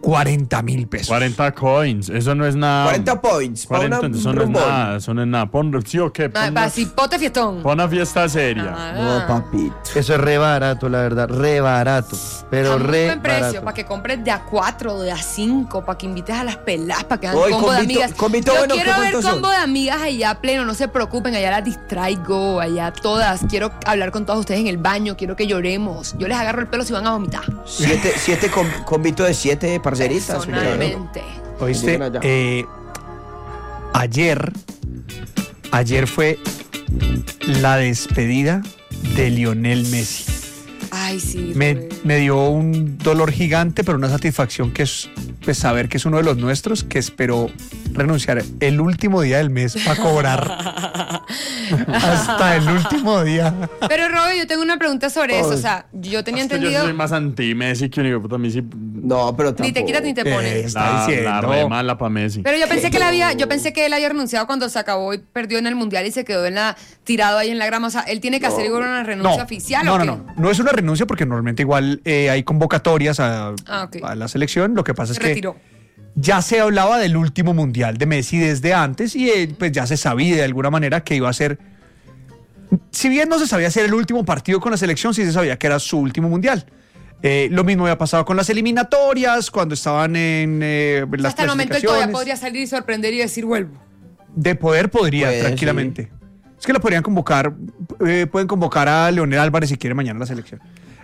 cuarenta mil pesos. cuarenta coins, eso no es nada. cuarenta points. pa' cuarenta, una- eso un no es rumbón. nada, eso no es nada. Pon, ¿sí o qué? Ah, Pon, para cipote fiestón. pon una fiesta seria. No, papito. Eso es re barato, la verdad, re barato. Pero A muy re buen precio, barato. para que compres de a cuatro, de a cinco, para que invites a las pelas, para que hagan Oye, combo de convito- amigas. convito, Yo bueno, quiero ¿qué ver cuántos combo son? de amigas allá pleno, no se preocupen, allá las distraigo, allá todas. Quiero hablar con todos ustedes en el baño, quiero que lloremos. Yo les agarro el pelo si van a vomitar. Siete, siete con- convito de siete parceritas. Personalmente. ¿Oíste? Lleguen allá. Eh, ayer, ayer fue la despedida de Lionel Messi. Ay, sí. Me, Rubén. me dio un dolor gigante, pero una satisfacción que es pues, saber que es uno de los nuestros, que esperó renunciar el último día del mes para cobrar. Hasta el último día. Pero Robert, yo tengo una pregunta sobre eso. Ay. O sea, yo tenía Es que entendido. yo soy más anti-Messi que un hijo de puta. A mí sí. No, pero Ni te quitas ni te pones. está La, diciendo. la re mala pa' Messi. Pero yo pensé que él había, yo pensé que él había renunciado cuando se acabó y perdió en el mundial y se quedó en la tirado ahí en la grama. O sea, él tiene que hacer igual una renuncia oficial no, o no, qué? no. No es una renuncia porque normalmente igual eh, hay convocatorias a, Ah, ok. a la selección. Lo que pasa Se es que retiró. ya se hablaba del último mundial de Messi desde antes y él, pues ya se sabía de alguna manera que iba a ser. Si bien no se sabía hacer el último partido con la selección, sí se sabía que era su último mundial. Eh, lo mismo había pasado con las eliminatorias, cuando estaban en eh, O sea, las hasta el momento él todavía clasificaciones. podría salir y sorprender y decir vuelvo. De poder podría, Puede, tranquilamente. Es que lo podrían convocar, eh, pueden convocar a Leonel Álvarez si quiere mañana a la selección.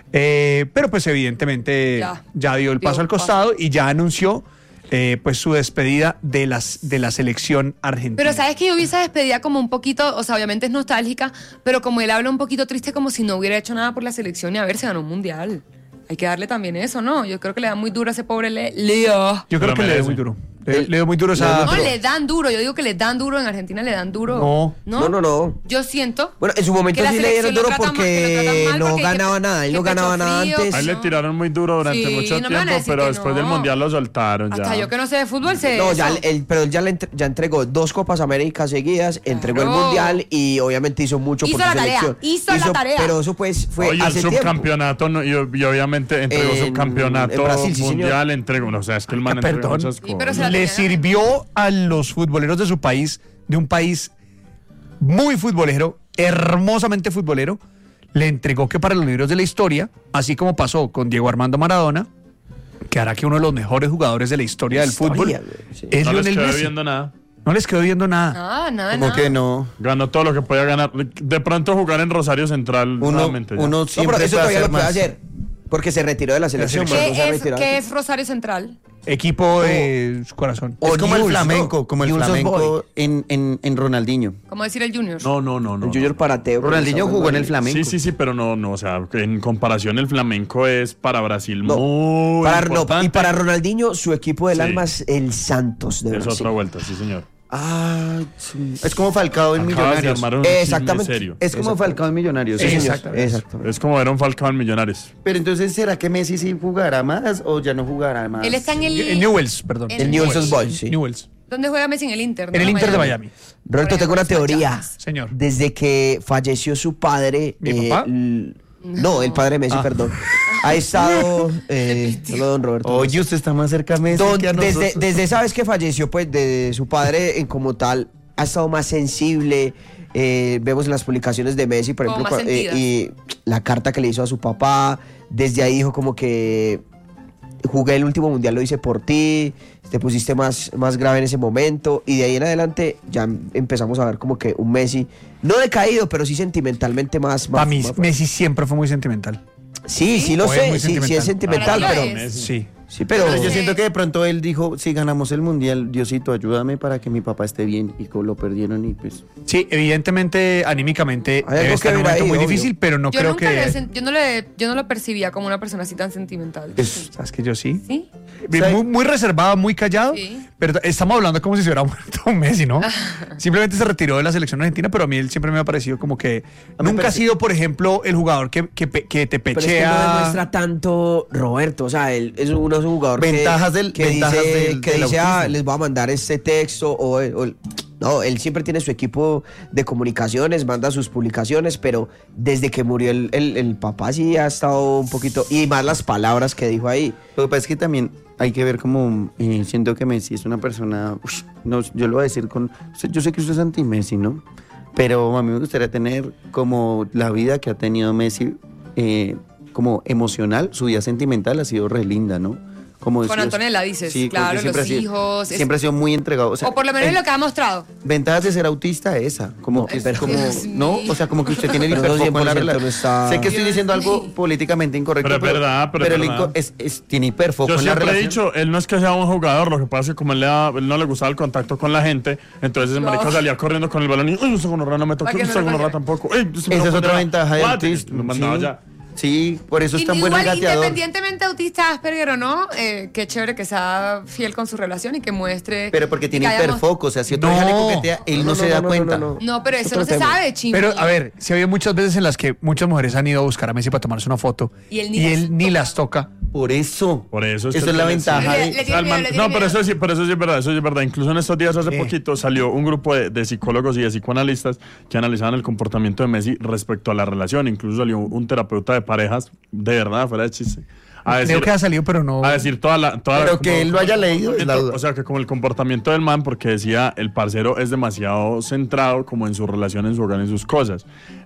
Eh, pero pues evidentemente ya, Ya. dio el Dio paso al paso. costado y ya anunció eh, pues su despedida de, las, de la selección argentina. Pero sabes que yo vi esa despedida como un poquito, o sea, obviamente es nostálgica, pero como él habla un poquito triste como si no hubiera hecho nada por la selección y a ver, se ganó un mundial. Hay que darle también eso, ¿no? Yo creo que le da muy duro a ese pobre Le- Leo. Yo creo Lo que le dio merece. muy duro. Le, le dio muy duro esa... No, le dan duro. Yo digo que le dan duro. En Argentina le dan duro. No. ¿No? No, no, no. Yo siento. Bueno, en su momento que la sí le dieron selección lo duro trata mal- que lo porque tratan mal no porque hay que- ganaba nada. Él que no ganaba pecho nada frío, antes. A él le no. tiraron muy duro durante Sí, mucho no me van a tiempo, decir pero que después no. del mundial lo soltaron Hasta ya. yo que no sé de fútbol sé No, ya, eso. él- pero él ya, le entre- ya entregó dos Copas Américas seguidas, entregó el Claro. Mundial y obviamente hizo mucho Hizo por su la tarea, selección. hizo la tarea. Pero eso pues fue Oye, el hace tiempo. subcampeonato no, y, y obviamente entregó En- subcampeonato en Brasil, sí, mundial, señor. entregó. O sea, es que el man Ah, entregó perdón. muchas Sí, cosas. pero se la Le tenía. sirvió a los futboleros de su país, de un país muy futbolero, hermosamente futbolero, le entregó que para los libros de la historia, así como pasó con Diego Armando Maradona, que hará que uno de los mejores jugadores de la historia del Historia, fútbol güey, sí. es No les Lionel quedó Messi. viendo nada. No les quedó viendo nada. Nada, nada, Como nada. que no. Ganó todo lo que podía ganar. De pronto jugar en Rosario Central Uno, nuevamente. ya. uno No, siempre pero eso puede todavía hacer lo puede más. hacer. Porque se retiró de la selección. selección. Marcos se ha ¿Qué es, retirado. qué es Rosario Central? Equipo de su corazón. Es O como el Newell's, flamenco, ¿no? como el Newell's Old flamenco Boys. en, en, en Ronaldinho. ¿Cómo decir el Junior? No, no, no, no. El Junior Parateo. Ronaldinho jugó en el flamenco. Sí, sí, sí, pero no, no, o sea, en comparación el flamenco es para Brasil No, muy para, no, importante. y para Ronaldinho, su equipo del Sí. alma es el Santos de Es Brasil. otra vuelta, sí, señor. Ah, sí. Es como Falcao en Acabas de Millonarios. armar un chisme Exactamente. serio. Es como Exacto. Falcao en Millonarios. Sí, Sí, señor. Exactamente. Exactamente. Es como ver a un Falcao en Millonarios. Pero entonces, ¿será que Messi sí jugará más o ya no jugará más? Él está en el... En Newell's, perdón. El El Newell's Old Boys, sí. Newell's. ¿Dónde juega Messi? En el Inter, ¿no? En el Inter de Miami. Roberto, tengo una teoría. Llamas. Señor. Desde que falleció su padre. ¿Mi papá? l- no, el padre de Messi, Ah. perdón. Ha estado. Eh, solo don Roberto. Oye, usted está más cerca a Messi Don- que a nosotros. desde, desde esa vez que falleció, pues, de su padre en como tal, ha estado más sensible. Eh, vemos en las publicaciones de Messi, por Como ejemplo, más cua- eh, sentidas. y la carta que le hizo a su papá. Desde ahí dijo como que jugué el último mundial, lo hice por ti, te pusiste más, más grave en ese momento. Y de ahí en adelante ya empezamos a ver como que un Messi, no decaído, pero sí sentimentalmente más. Para más- mí, más- Messi siempre fue muy sentimental. Sí, sí lo O es sé, muy sí, sí es sentimental. sentimental, Para ti pero. lo es. Sí. Sí, pero. Pero yo Sí. siento que de pronto él dijo, si ganamos el mundial, Diosito, ayúdame para que mi papá esté bien. Y co- lo perdieron y pues... Sí, evidentemente, anímicamente, Hay algo debe estar que en un ver momento ahí, muy obvio. difícil, pero no Yo creo nunca le, que... sen- yo no le, yo no lo percibía como una persona así tan sentimental. Es- ¿Sabes que yo sí? ¿Sí? Muy, muy reservado, muy callado, Sí. pero estamos hablando como si se hubiera muerto Messi, ¿no? Simplemente se retiró de la selección argentina, pero a mí él siempre me ha parecido como que A mí me nunca ha parece- sido, por ejemplo, el jugador que, que, pe- que te Pero es que no pechea. demuestra tanto Roberto, o sea, él es, uno, es un jugador que- Ventajas del- que, ventajas dice, del- que del dice, ah, autismo. les voy a mandar este texto o, o- No, él siempre tiene su equipo de comunicaciones, manda sus publicaciones, pero desde que murió el, el, el papá sí ha estado un poquito... Y más las palabras que dijo ahí. Lo que pasa es que también hay que ver como... Eh, siento que Messi es una persona... Ush, no, yo lo voy a decir con... Yo sé que usted es anti-Messi, ¿no? Pero a mí me gustaría tener como la vida que ha tenido Messi, eh, como emocional, su vida sentimental ha sido re linda, ¿no? Como Con Antonella dices, sí, claro, los sido, hijos. Siempre es... ha sido muy entregado. O, sea, o por lo menos en, lo que ha mostrado. Ventajas de ser autista esa, como que Ay, como, Dios ¿no? mío. O sea, como que usted tiene el hiperfoco en la relación. Está... Sé que estoy Dios diciendo algo mío. políticamente incorrecto, Pero es verdad, pero, pero es el verdad. inco- es, es, tiene hiperfoco Yo en la siempre he relación. dicho, él no es que sea un jugador, lo que pasa es que como él, le da- él no le gustaba el contacto con la gente, entonces el No. marica salía corriendo con el balón y ¡ay, ese gonorrea no me toca! Pa' que no ¡Ese lo gonorrea cogiera. tampoco! ¡Ey, ese me Esa lo es otra pondrá! ventaja del ¡Guate! autismo. Lo mandaba Sí. ya. Sí, por eso es tan buen Igual, regateador. independientemente autista, Asperger o no, eh, qué chévere que sea fiel con su relación y que muestre... Pero porque tiene que haya hiperfoco, o sea, si otro No. hija le coquetea, él no, No, se no, da no, cuenta. no, no, no. No, pero eso Otro no se tema. sabe, chimbo. Pero, a ver, se ha habido muchas veces en las que muchas mujeres han ido a buscar a Messi para tomarse una foto Y él ni y las él ni toca. las toca. Por eso. Por eso Eso que es la tiene- ventaja Le- de... le- O sea, tiene el man- miedo, le no, tiene pero miedo. eso sí, pero eso sí es verdad, eso sí es verdad. Incluso en estos días, hace Sí. poquito, salió un grupo de, de psicólogos y de psicoanalistas que analizaban el comportamiento de Messi respecto a la relación. Incluso salió un terapeuta de parejas, de verdad, fuera de chiste. A Creo decir, que ha salido, pero no. a decir toda la... Toda Pero la- que él lo haya leído es la duda. O sea, que como el comportamiento del man, porque decía, el parcero es demasiado centrado como en su relación, en su hogar, en sus cosas.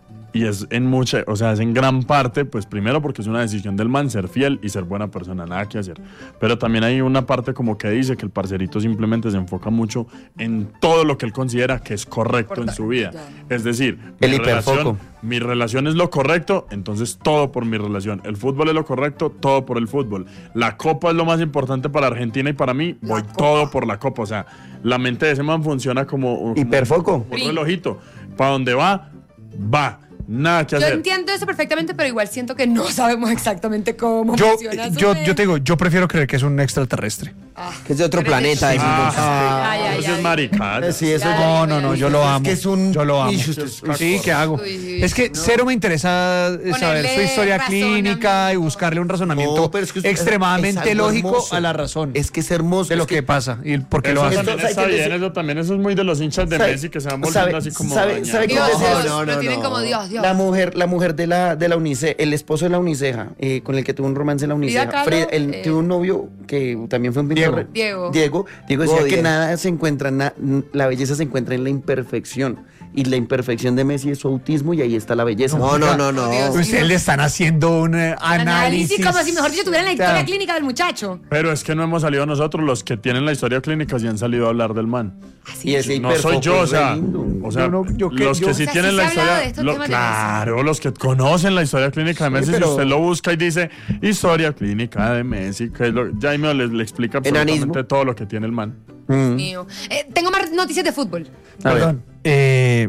Y es en mucha, o sea, es en gran parte, pues primero porque es una decisión del man ser fiel y ser buena persona, nada que hacer. Pero también hay una parte como que dice que el parcerito simplemente se enfoca mucho en todo lo que él considera que es correcto en su vida. Es decir, El mi hiperfoco. relación, mi relación es lo correcto, entonces todo por mi relación. El fútbol es lo correcto, todo por el fútbol. La copa es lo más importante para Argentina y para mí, voy todo por la copa. O sea, la mente de ese man funciona como, como Hiperfoco. un relojito. Para donde va, va. Nada que Yo hacer. entiendo eso perfectamente, pero igual siento que no sabemos exactamente cómo Yo, funciona su yo, mente. yo te digo, yo prefiero creer que es un extraterrestre. Que es de otro Pero planeta. es- decimos. Ah, Ay, ay, eso ay. es maricada. Sí, eso Ya, es... No, no, no, yo lo Es amo. que es un- Yo lo amo. Ish, usted- Sí, ¿qué hago? Uy, Es que cero me interesa eh, saber su Ponerle historia clínica y razonamiento. buscarle un razonamiento No, pero es que es- es extremadamente algo lógico hermoso. a la razón Es que es hermoso. de lo es que, pasa y el por qué lo Eso hacen. también Entonces, está hay que bien, decir- eso también, eso es muy de los hinchas de ¿Sabe- Messi que se van sabe- volviendo así como sabe- dañados. sabe Dios, cómo Dios, se- lo tienen como Dios, Dios. La mujer, la mujer de la, de la Unice, el esposo de la Uniceja, eh, con el que tuvo un romance en la Frida Uniceja. Kahlo, Frida- él eh, tuvo un novio que también fue un pintor. Diego. Diego. Diego. Diego decía Oh, que Diego. nada se encuentra, na- la belleza se encuentra en la imperfección. Y la imperfección de Messi es su autismo y ahí está la belleza. No, no, no, no. Dios. Ustedes le están haciendo un eh, análisis. Análisis como si mejor dicho tuvieran la historia Claro. clínica del muchacho. Pero es que no hemos salido nosotros los que tienen la historia clínica y han salido a hablar del man. Y ese No soy hiperfoco yo, o es re sea, lindo. o sea Yo no- yo que- los yo- que sí O sea, tienen sí la se ha hablado historia, de estos lo- temas de claro, los que conocen la historia clínica de Messi, pero- si usted lo busca y dice historia clínica de Messi, que es lo, Jaime le, le explica absolutamente Enanismo. todo lo que tiene el man. Mm. Mío. Eh, tengo más noticias de fútbol. A ver. Perdón. Eh,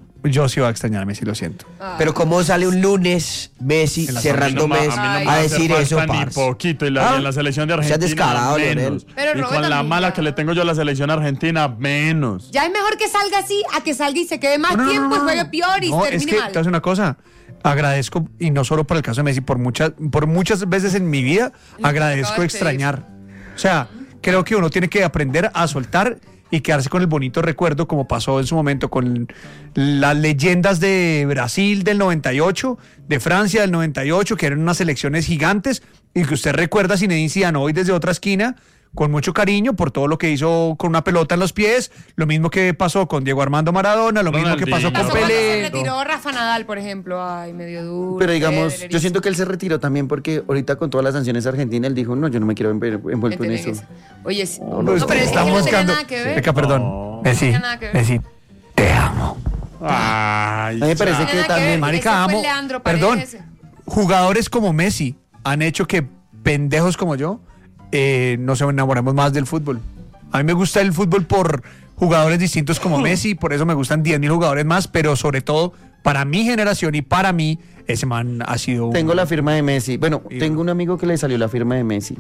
yo sí voy a extrañar a Messi, lo siento. Pero cómo sale un lunes Messi En la cerrando A mí no me- mes a mí no me Ay. va a hacer decir falta eso, ni parce? poquito y, la, Ah, y en la selección de seas Argentina descarado, menos. Leonel. Pero y Robert con la también, mala ya. que le tengo yo a la selección argentina, menos. Ya es mejor que salga así a que salga y se quede más No, no, no, tiempo no, y no. juegue peor y No, termine es que te mal. voy a decir una cosa. Agradezco, y no solo por el caso de Messi, por muchas, por muchas veces en mi vida, Lo que agradezco acabas de extrañar. O sea, creo que uno tiene que aprender a soltar y quedarse con el bonito recuerdo, como pasó en su momento con las leyendas de Brasil del noventa y ocho, de Francia del noventa y ocho, que eran unas selecciones gigantes, y que usted recuerda a Zinedine Zidane hoy desde otra esquina, con mucho cariño por todo lo que hizo con una pelota en los pies, lo mismo que pasó con Diego Armando Maradona, lo mismo que pasó Ronaldinho. con Pasó cuando se Pelé. retiró Rafa Nadal, por ejemplo. Ay, medio duro. Pero digamos, Federer, yo siento que él se retiró también porque ahorita con todas las sanciones argentinas él dijo, no, yo no me quiero env- envuelto en ¿entienden eso. eso? Oye, sí. No, No, es pero que es que estamos no tenía buscando. nada que ver. Beca, perdón. No. Messi, No tenía nada que ver. Messi, te amo. Ay, A mí me parece No que tiene nada que también... ver. Marica, Ese fue amo. Leandro Perdón. Paredes. Jugadores como Messi han hecho que pendejos como yo eh, nos enamoremos más del fútbol. A mí me gusta el fútbol por jugadores distintos como Messi, por eso me gustan diez mil jugadores más, pero sobre todo para mi generación y para mí, ese man ha sido un- Tengo la firma de Messi. Bueno, Y- tengo un amigo que le salió la firma de Messi.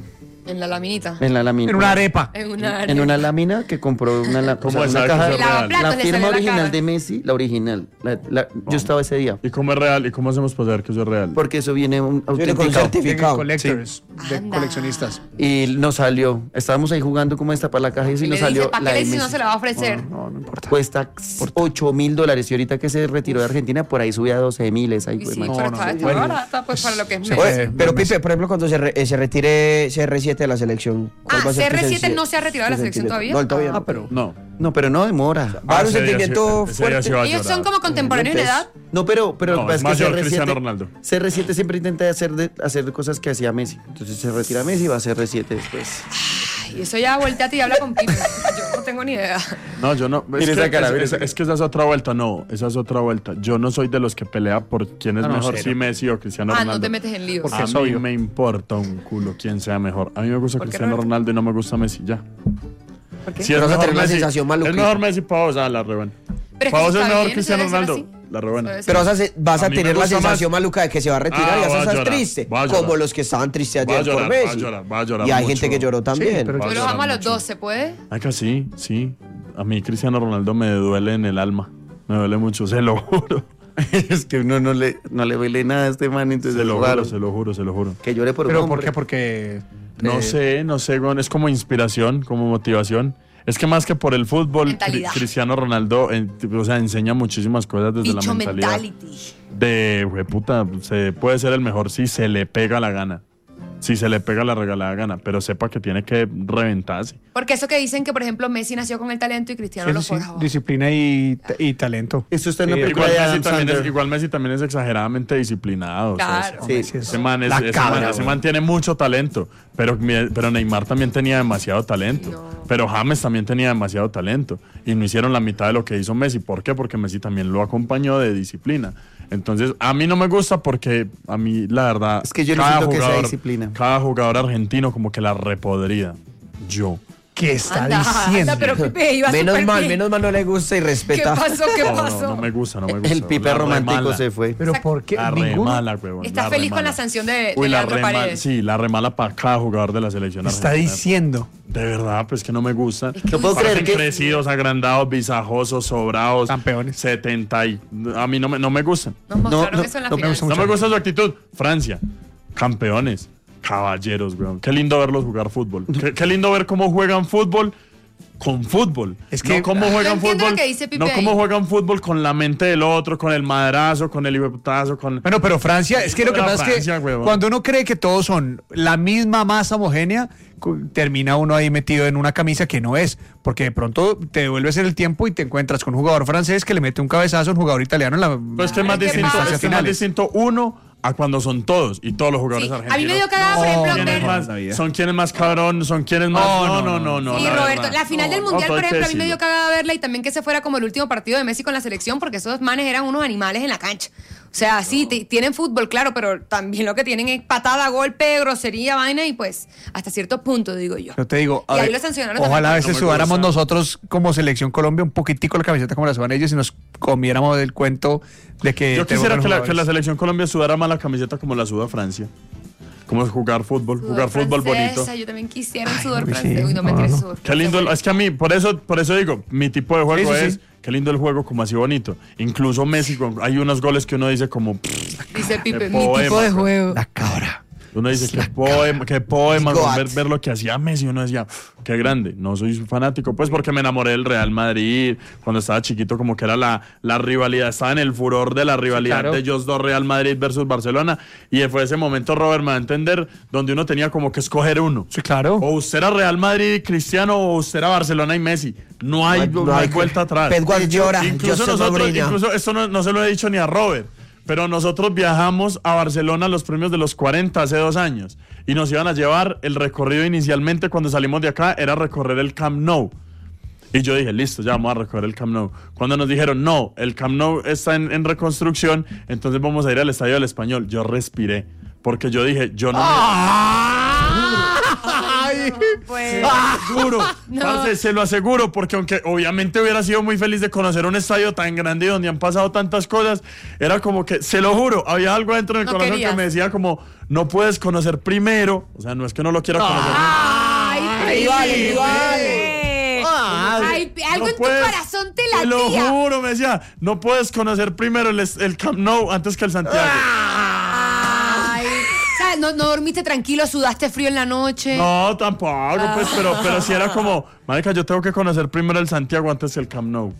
En la laminita. En la lámina. En una arepa. En una arepa. En una lámina que compró una, la, ¿Cómo o sea, es? una ¿Sabe caja. que eso es real? La le firma sale la original cara. de Messi, la original. La- la- yo estaba ese día. ¿Y cómo es real? ¿Y cómo hacemos para saber que eso es real? Porque eso viene un Viene con autenticado. certificado. Collectors, de Anda. coleccionistas. Y nos salió. Estábamos ahí jugando como esta para la caja y eso, y Y nos le salió dice, ¿para la qué le de dice si no Messi. se la va a ofrecer? No, no importa. Cuesta ocho mil dólares y ahorita que se retiró de Argentina, por ahí sube a doce mil. Esa Y güey, sí, macho. pero no, está, no, está bueno. barata, pues para lo que es Se Messi. fue. Oye, pero Messi. Pipe, por ejemplo, cuando se, re- eh, se retire C R siete de la selección. ¿cuál Ah, va a ser C R siete tu sen- no se ha retirado de la tu selección sentimiento? todavía. No, él todavía Ah, no. pero. No. No, pero no demora. Va a haber un ese día sentimiento sí- ese día sí fuerte. va a Ellos son llorar. como contemporáneos en edad. No, pero, pero No, lo que es pasa es que mayor C R siete, Cristiano Ronaldo. C R siete siempre intenta hacer, de, hacer cosas que hacía Messi. Entonces se retira Messi y va a C R siete después. Y eso ya volteate y habla con Pipe. Yo no tengo ni idea. No, yo no. Es Mire que, esa cara, es, mire es- esa cara. es que esa es otra vuelta. No, esa es otra vuelta. Yo no soy de los que pelea por quién es No, no, mejor, cero. si Messi o Cristiano Ah, Ronaldo. no te metes en líos. Porque A es mí obvio. me importa un culo quién sea mejor. A mí me gusta ¿Por qué, Cristiano Roberto? Ronaldo y no me gusta Messi, ya. ¿Por qué? Si Pero es vas a mejor tener una Messi, sensación maluca. es mejor Messi para vos, ah, la reban. Pero es que Para vos eso es está mejor bien, Cristiano eso debe ser Ronaldo, así. la reban. Eso debe ser Pero vas a, se- vas a, A mí me tener la gusta sensación más- maluca de que se va a retirar Ah, y vas va a a estar llorar, triste. va a llorar. Como los que estaban tristes Va a ayer por llorar, va a Messi. llorar, va a llorar Y hay mucho. gente que lloró también. pero- Va a Yo los llorar amo a los mucho. dos, ¿se puede? Ay, que sí, sí. A mí Cristiano Ronaldo me duele en el alma. Me duele mucho, se lo juro. Es que uno no le, no le duele nada a este man, entonces Se lo es raro. juro, se lo juro, se lo juro. Que llore por un ¿Pero por hombre. qué? Porque. No eh, sé, no sé, Gon, es como inspiración, como motivación. Es que más que por el fútbol, Mentalidad. Cri- Cristiano Ronaldo en- o sea, enseña muchísimas cosas desde Bicho la mentalidad. mentality. De, güey, puta, se puede ser el mejor si se le pega la gana. Si se le pega la regalada gana, pero sepa que tiene que reventarse. Porque eso que dicen que, por ejemplo, Messi nació con el talento y Cristiano sí, lo sí, forjó. disciplina y, y talento. Eso está en la Sí, película Igual de Messi, Adam también es, Sandler. igual Messi también es exageradamente disciplinado. o sea, Claro. ese- Sí. ese man, es- La ese cabra, man- ese güey. man tiene mucho talento, pero, mi- pero Neymar también tenía demasiado talento. No. Pero James también tenía demasiado talento. Y no hicieron la mitad de lo que hizo Messi. ¿Por qué? Porque Messi también lo acompañó de disciplina. Entonces, a mí no me gusta porque a mí, la verdad, Es que yo no cada siento que sea jugador- disciplina. Cada jugador argentino como que la repodría. Yo. ¿Qué está Anda, diciendo? anda, pero Pipe iba Menos súper mal, bien. menos mal no le gusta y ¿Qué respeta. pasó? ¿Qué No, pasó? no, no me gusta, no me gusta. El Pipe La re romántico mala. se fue. ¿Pero por qué? La re Ninguno mala, huevón. ¿Estás la feliz re con la mala. sanción de, de Uy, la Leandro re mala- Paredes? Sí, la remala para cada jugador de la selección ¿Qué está argentina. diciendo? De verdad, pues que no me gustan. que No puedo Parecen creer que... crecidos, agrandados, visajosos, sobrados. Campeones. setenta y... A mí no me, no me gustan. Nos mostraron no, eso en la no me final. gusta No mucho. me gusta su actitud. Francia, campeones, caballeros, weón. Qué lindo verlos jugar fútbol. Qué, qué lindo ver cómo juegan fútbol con fútbol. Es que- no cómo No juegan entiendo fútbol. lo que dice Pipe No cómo ahí. juegan fútbol con la mente del otro, con el madrazo, con el hipoputazo, con... Bueno, pero Francia, es que lo que Era pasa es Francia, que huevón. cuando uno cree que todos son la misma masa homogénea, cu- termina uno ahí metido en una camisa que no es, porque de pronto te devuelves en el tiempo y te encuentras con un jugador francés que le mete un cabezazo a un jugador italiano en la... Pues que es más Ay, ¿qué distinto, pasa? es que es más distinto uno a cuando son todos y todos los jugadores Sí, argentinos. a mí me dio cagada, por ejemplo, ¿Quién es ver- más- La vida. son quienes más cabrón, son quienes más... No, no, no, no. Sí, la Roberto, verdad. la final del No, Mundial, no, por hay que ejemplo, a mí me dio decirlo. cagada verla y también que se fuera como el último partido de Messi con la selección, porque esos manes eran unos animales en la cancha. O sea, sí, te- tienen fútbol, claro, pero también lo que tienen es patada, golpe, grosería, vaina y pues hasta cierto punto, digo yo. Yo te digo, a Y ahí ver, lo sancionaron ojalá a también. veces No me sudáramos gusta. nosotros como selección Colombia un poquitico la camiseta como la sudan ellos y nos comiéramos del cuento de que... Yo te quisiera vuelven que la, que jugadores. la selección Colombia sudara más la camiseta como la suda Francia. Como es jugar fútbol, Sudor jugar fútbol francesa, bonito. Yo también quisiera un sudor uy, sí. francés. Uy, no me No, tires no. sudor Qué lindo, francés. es que a mí, por eso, por eso digo, mi tipo de juego Sí, sí, es, sí. qué lindo el juego, como así bonito. Incluso Messi, con- hay unos goles que uno dice como, Dice Pipe, Qué mi tipo poema, de güey. juego. La cabra. uno dice qué poema, qué poema, Goat. ver, ver lo que hacía Messi, uno decía, qué grande. No soy fanático, pues porque me enamoré del Real Madrid, cuando estaba chiquito como que era la, la rivalidad, estaba en el furor de la rivalidad claro. de ellos dos, Real Madrid versus Barcelona, y fue ese momento, Robert, me va a entender, donde uno tenía como que escoger uno. Sí, claro. O usted era Real Madrid y Cristiano, o usted era Barcelona y Messi. No hay, No hay- no hay no hay- vuelta atrás. Pep Guardiola, Incluso José nosotros, Mourinho. incluso esto no, no se lo he dicho ni a Robert, pero nosotros viajamos a Barcelona a los premios de los cuarenta hace dos años y nos iban a llevar, el recorrido inicialmente cuando salimos de acá era recorrer el Camp Nou. Y yo dije, listo, ya vamos a recorrer el Camp Nou. Cuando nos dijeron, no, el Camp Nou está en, en reconstrucción, entonces vamos a ir al Estadio del Español, yo respiré. Porque yo dije, yo no... me- Ay, pues. Ah, Seguro, No. parce, se lo aseguro, porque aunque obviamente hubiera sido muy feliz de conocer un estadio tan grande y donde han pasado tantas cosas, era como que, se lo juro, había algo dentro del No corazón querías. que me decía como, no puedes conocer primero, o sea, no es que no lo quiera conocer. Ay, Rivales, Pipe. rivales. Ay, algo No en puedes, tu corazón te Te lo latía. juro, me decía, no puedes conocer primero el, el Camp Nou antes que el Santiago. Ay, o sea, no, no dormiste tranquilo, sudaste frío en la noche. No, tampoco, pues, pero, pero sí era como, marica, yo tengo que conocer primero el Santiago antes que el Camp Nou.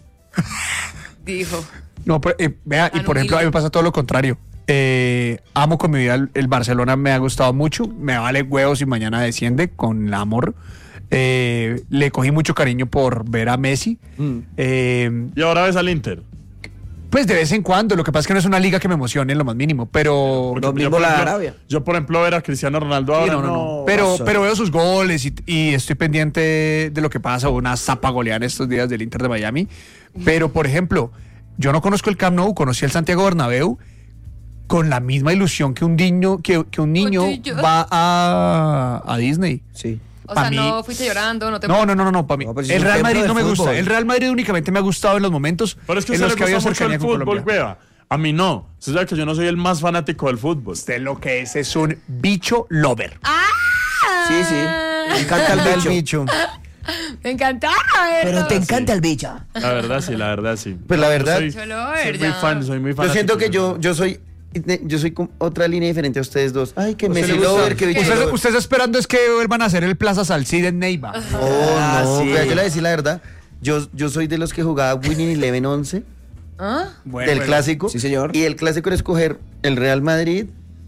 Dijo. No, pero, eh, vea, y Tan por ejemplo, a mí me pasa todo lo contrario. Eh, amo con mi vida el, el Barcelona, me ha gustado mucho. Me vale huevos si mañana desciende con el amor. Eh, le cogí mucho cariño por ver a Messi. Mm. Eh, Y ahora ves al Inter. pues de vez en cuando. Lo que pasa es que no es una liga que me emocione en lo más mínimo. Pero. Porque Lo yo, mismo por la de ejemplo, Arabia. yo, por ejemplo, ver a Cristiano Ronaldo Sí, ahora, no, no, no. no. Pero, pasó. pero veo sus goles y, y estoy pendiente de lo que pasa. Una zapa goleada en estos días del Inter de Miami. Pero, por ejemplo, yo no conozco el Camp Nou, conocí el Santiago Bernabéu con la misma ilusión que un niño, que, que un niño Oye, yo- va a, a Disney. Sí. O Pa' sea, mí- no fuiste llorando, no te. No, no, no, no, no, para mí. No, pero si es el un Real templo Madrid del no me fútbol. gusta. El Real Madrid únicamente me ha gustado en los momentos Pero es que en a los usted que le había gusta mucho cercanía el con fútbol, Colombia. hueva. A mí no. Usted sabe que yo no soy el más fanático del fútbol. Usted lo que es es un bicho lover. ¡Ah! Sí, sí. Me encanta el El bicho. bicho. Me encantaba verlo. Pero te encanta el bicho. La verdad sí, la verdad sí. Pues la verdad, Soy, Yo lo soy ver, muy ya. fan, soy muy Yo fanático. siento que del yo, fútbol. yo soy yo soy como otra línea diferente a ustedes dos. Ay, que ¿Usted Messi le gusta? lover, que bicho Usted, lover. usted está esperando es que vuelvan a hacer el Plaza Salcid en Neiva. Oh, Ah, no, sí. vea, yo le voy a decir la verdad. Yo, yo soy de los que jugaba Winning Eleven once ¿Ah? Bueno, del bueno. clásico. Sí, señor. Y el clásico era escoger el Real Madrid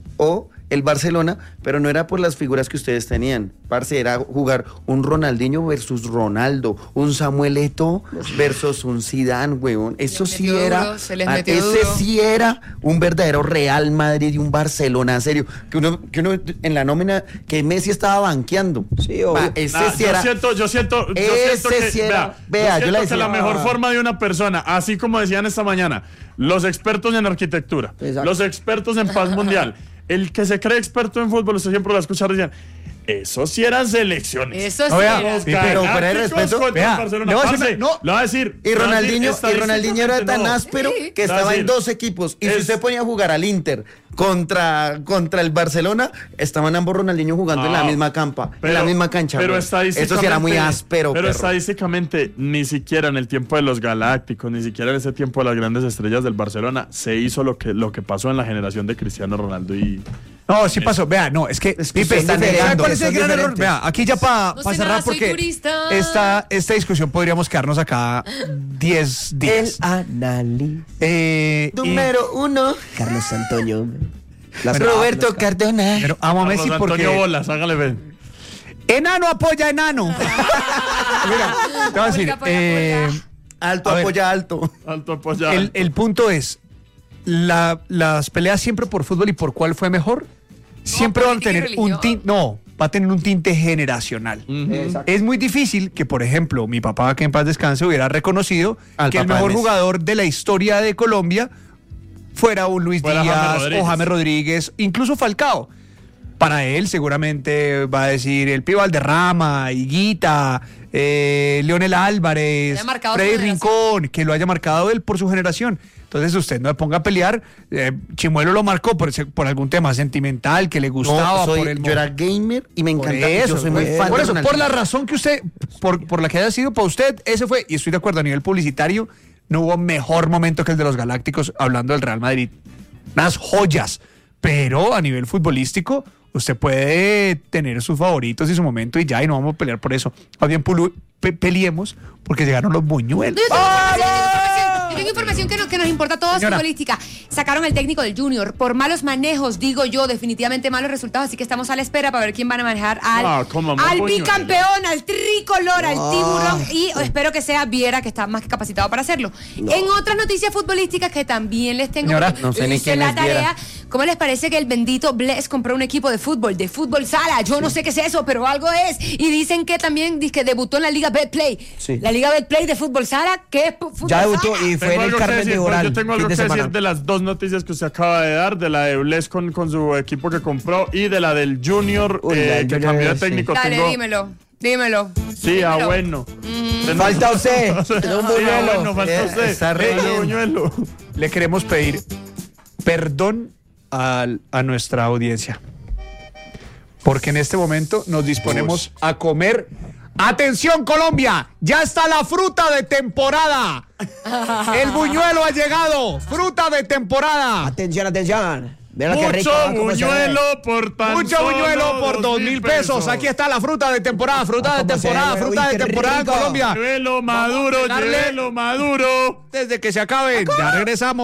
o el Barcelona, pero no era por las figuras que ustedes tenían. Parce, era jugar un Ronaldinho versus Ronaldo, un Samuel Eto'o versus un Zidane, weón. Eso Les sí metió era, duro, se les ah, metió ese duro. sí era un verdadero Real Madrid y un Barcelona, en serio. Que uno, que uno en la nómina que Messi estaba banqueando. Sí, obvio. Va, ese Ah, sí yo era. siento, yo siento, yo Ese siento que, sí era- vea, vea, yo yo siento le que decía- la mejor Ah. forma de una persona, así como decían esta mañana, los expertos en arquitectura, Exacto. los expertos en paz mundial, el que se cree experto en fútbol, usted siempre lo va a escuchar decían, eso sí eran selecciones. Eso sí No, vea, era. sí, pero fuera de Galácticos respeto, contra vea, Barcelona. le voy a decir Parce, una- no. le voy a decir. Y Ronaldinho, y Ronaldinho era tan no. áspero Sí. que Es estaba decir, en dos equipos. Y si es- usted ponía a jugar al Inter contra, contra el Barcelona, estaban ambos Ronaldinho jugando en la No, misma campa, pero- en la misma cancha. Pero güey. estadísticamente. Eso sí era muy áspero, Pero perro. estadísticamente, ni siquiera en el tiempo de los Galácticos, ni siquiera en ese tiempo de las grandes estrellas del Barcelona, se hizo lo que, lo que pasó en la generación de Cristiano Ronaldo y. No, sí pasó. Vea, no, es que, Es que Pipe, usted está ¿sabe negando, cuál es el son gran error? diferentes. Vea, aquí ya para No sé cerrar, nada, soy porque turista. esta, esta discusión podríamos quedarnos acá diez El días. análisis. Eh, y- Número uno, Carlos Antonio. Las Roberto las- Cardona. pero amo a Messi Carlos porque Antonio Bolas, hágale ver. enano apoya enano. Mira, te voy a decir, Apoya, apoya, eh, apoya. Alto A ver. apoya alto. Alto apoyado. el, el punto es, la- las peleas siempre por fútbol y por cuál fue mejor, siempre van a política y tener un religión. tinte, no, va a tener un tinte generacional. Exacto. Es muy difícil que, por ejemplo, mi papá, que en paz descanse, hubiera reconocido Al que el papá de mejor Messi. jugador de la historia de Colombia fuera un Luis Fuera James Díaz Rodríguez. o James Rodríguez, incluso Falcao. Para él seguramente va a decir el Pío Valderrama, Higuita, eh, Leonel Álvarez, haya marcado Freddy su generación. Rincón, que lo haya marcado él por su generación. Entonces usted no le ponga a pelear. eh, Chimuelo lo marcó por, ese- por algún tema sentimental que le gustaba. No, soy- por el yo era gamer y me por encantaba. eso, yo soy muy por, fan por de eso, por Ronaldinho. la razón que usted, por, por la que haya sido para usted, ese fue, y estoy de acuerdo, a nivel publicitario, no hubo mejor momento que el de los Galácticos hablando del Real Madrid. Unas joyas, pero a nivel futbolístico, usted puede tener sus favoritos y su momento y ya, y no vamos a pelear por eso. Más bien pulu- pe- peleemos porque llegaron los buñuelos. Yo tengo información, yo tengo información que nos, que nos importa a todos, Señora. futbolística. Sacaron al técnico del Junior por malos manejos, digo yo, definitivamente malos resultados, así que estamos a la espera para ver quién van a manejar al, Ah, ¿cómo, al buñuelos? bicampeón, al tri tricolor al No. tiburón y espero que sea Viera, que está más que capacitado para hacerlo. No. En otras noticias futbolísticas que también les tengo, Señora, porque no sé ni hice quién la es Viera. tarea. ¿Cómo les parece que el bendito Bless compró un equipo de fútbol, de fútbol sala? Yo no sé qué es eso, pero algo es. Y dicen que también dice que debutó en la Liga Betplay. Sí. La Liga Betplay de fútbol sala, ¿qué es pu- fútbol Ya debutó sala? y fue Tengo en el algo que Carmen decir, de pues, Oral. yo tengo algo fin de que decir semana. de las dos noticias que usted acaba de dar, de la de Bless con, con su equipo que compró y de la del Junior Uy, la eh, del que Junior, cambió de sí. técnico. Dale, Tengo- dímelo, dímelo. Sí, ah, Dímelo. bueno. Usted no- Falta usted. Sí, Tengo un ah, buñuelo. bueno, falta Eh, usted. está re Venga, bien. buñuelo. Le queremos pedir perdón al- a nuestra audiencia. Porque en este momento nos disponemos a comer. ¡Atención, Colombia! ¡Ya está la fruta de temporada! ¡El buñuelo ha llegado! ¡Fruta de temporada! Atención, atención. Mira qué Mucho rico, ¿no? ¿Cómo se ve? buñuelo por tan Mucho solo buñuelo por dos mil pesos. Aquí está la fruta de temporada, fruta de ¿Cómo se temporada, ve? fruta Uy, de qué temporada en rico. Colombia. Llévelo maduro, pegarle. llévelo maduro. Desde que se acabe, ya regresamos.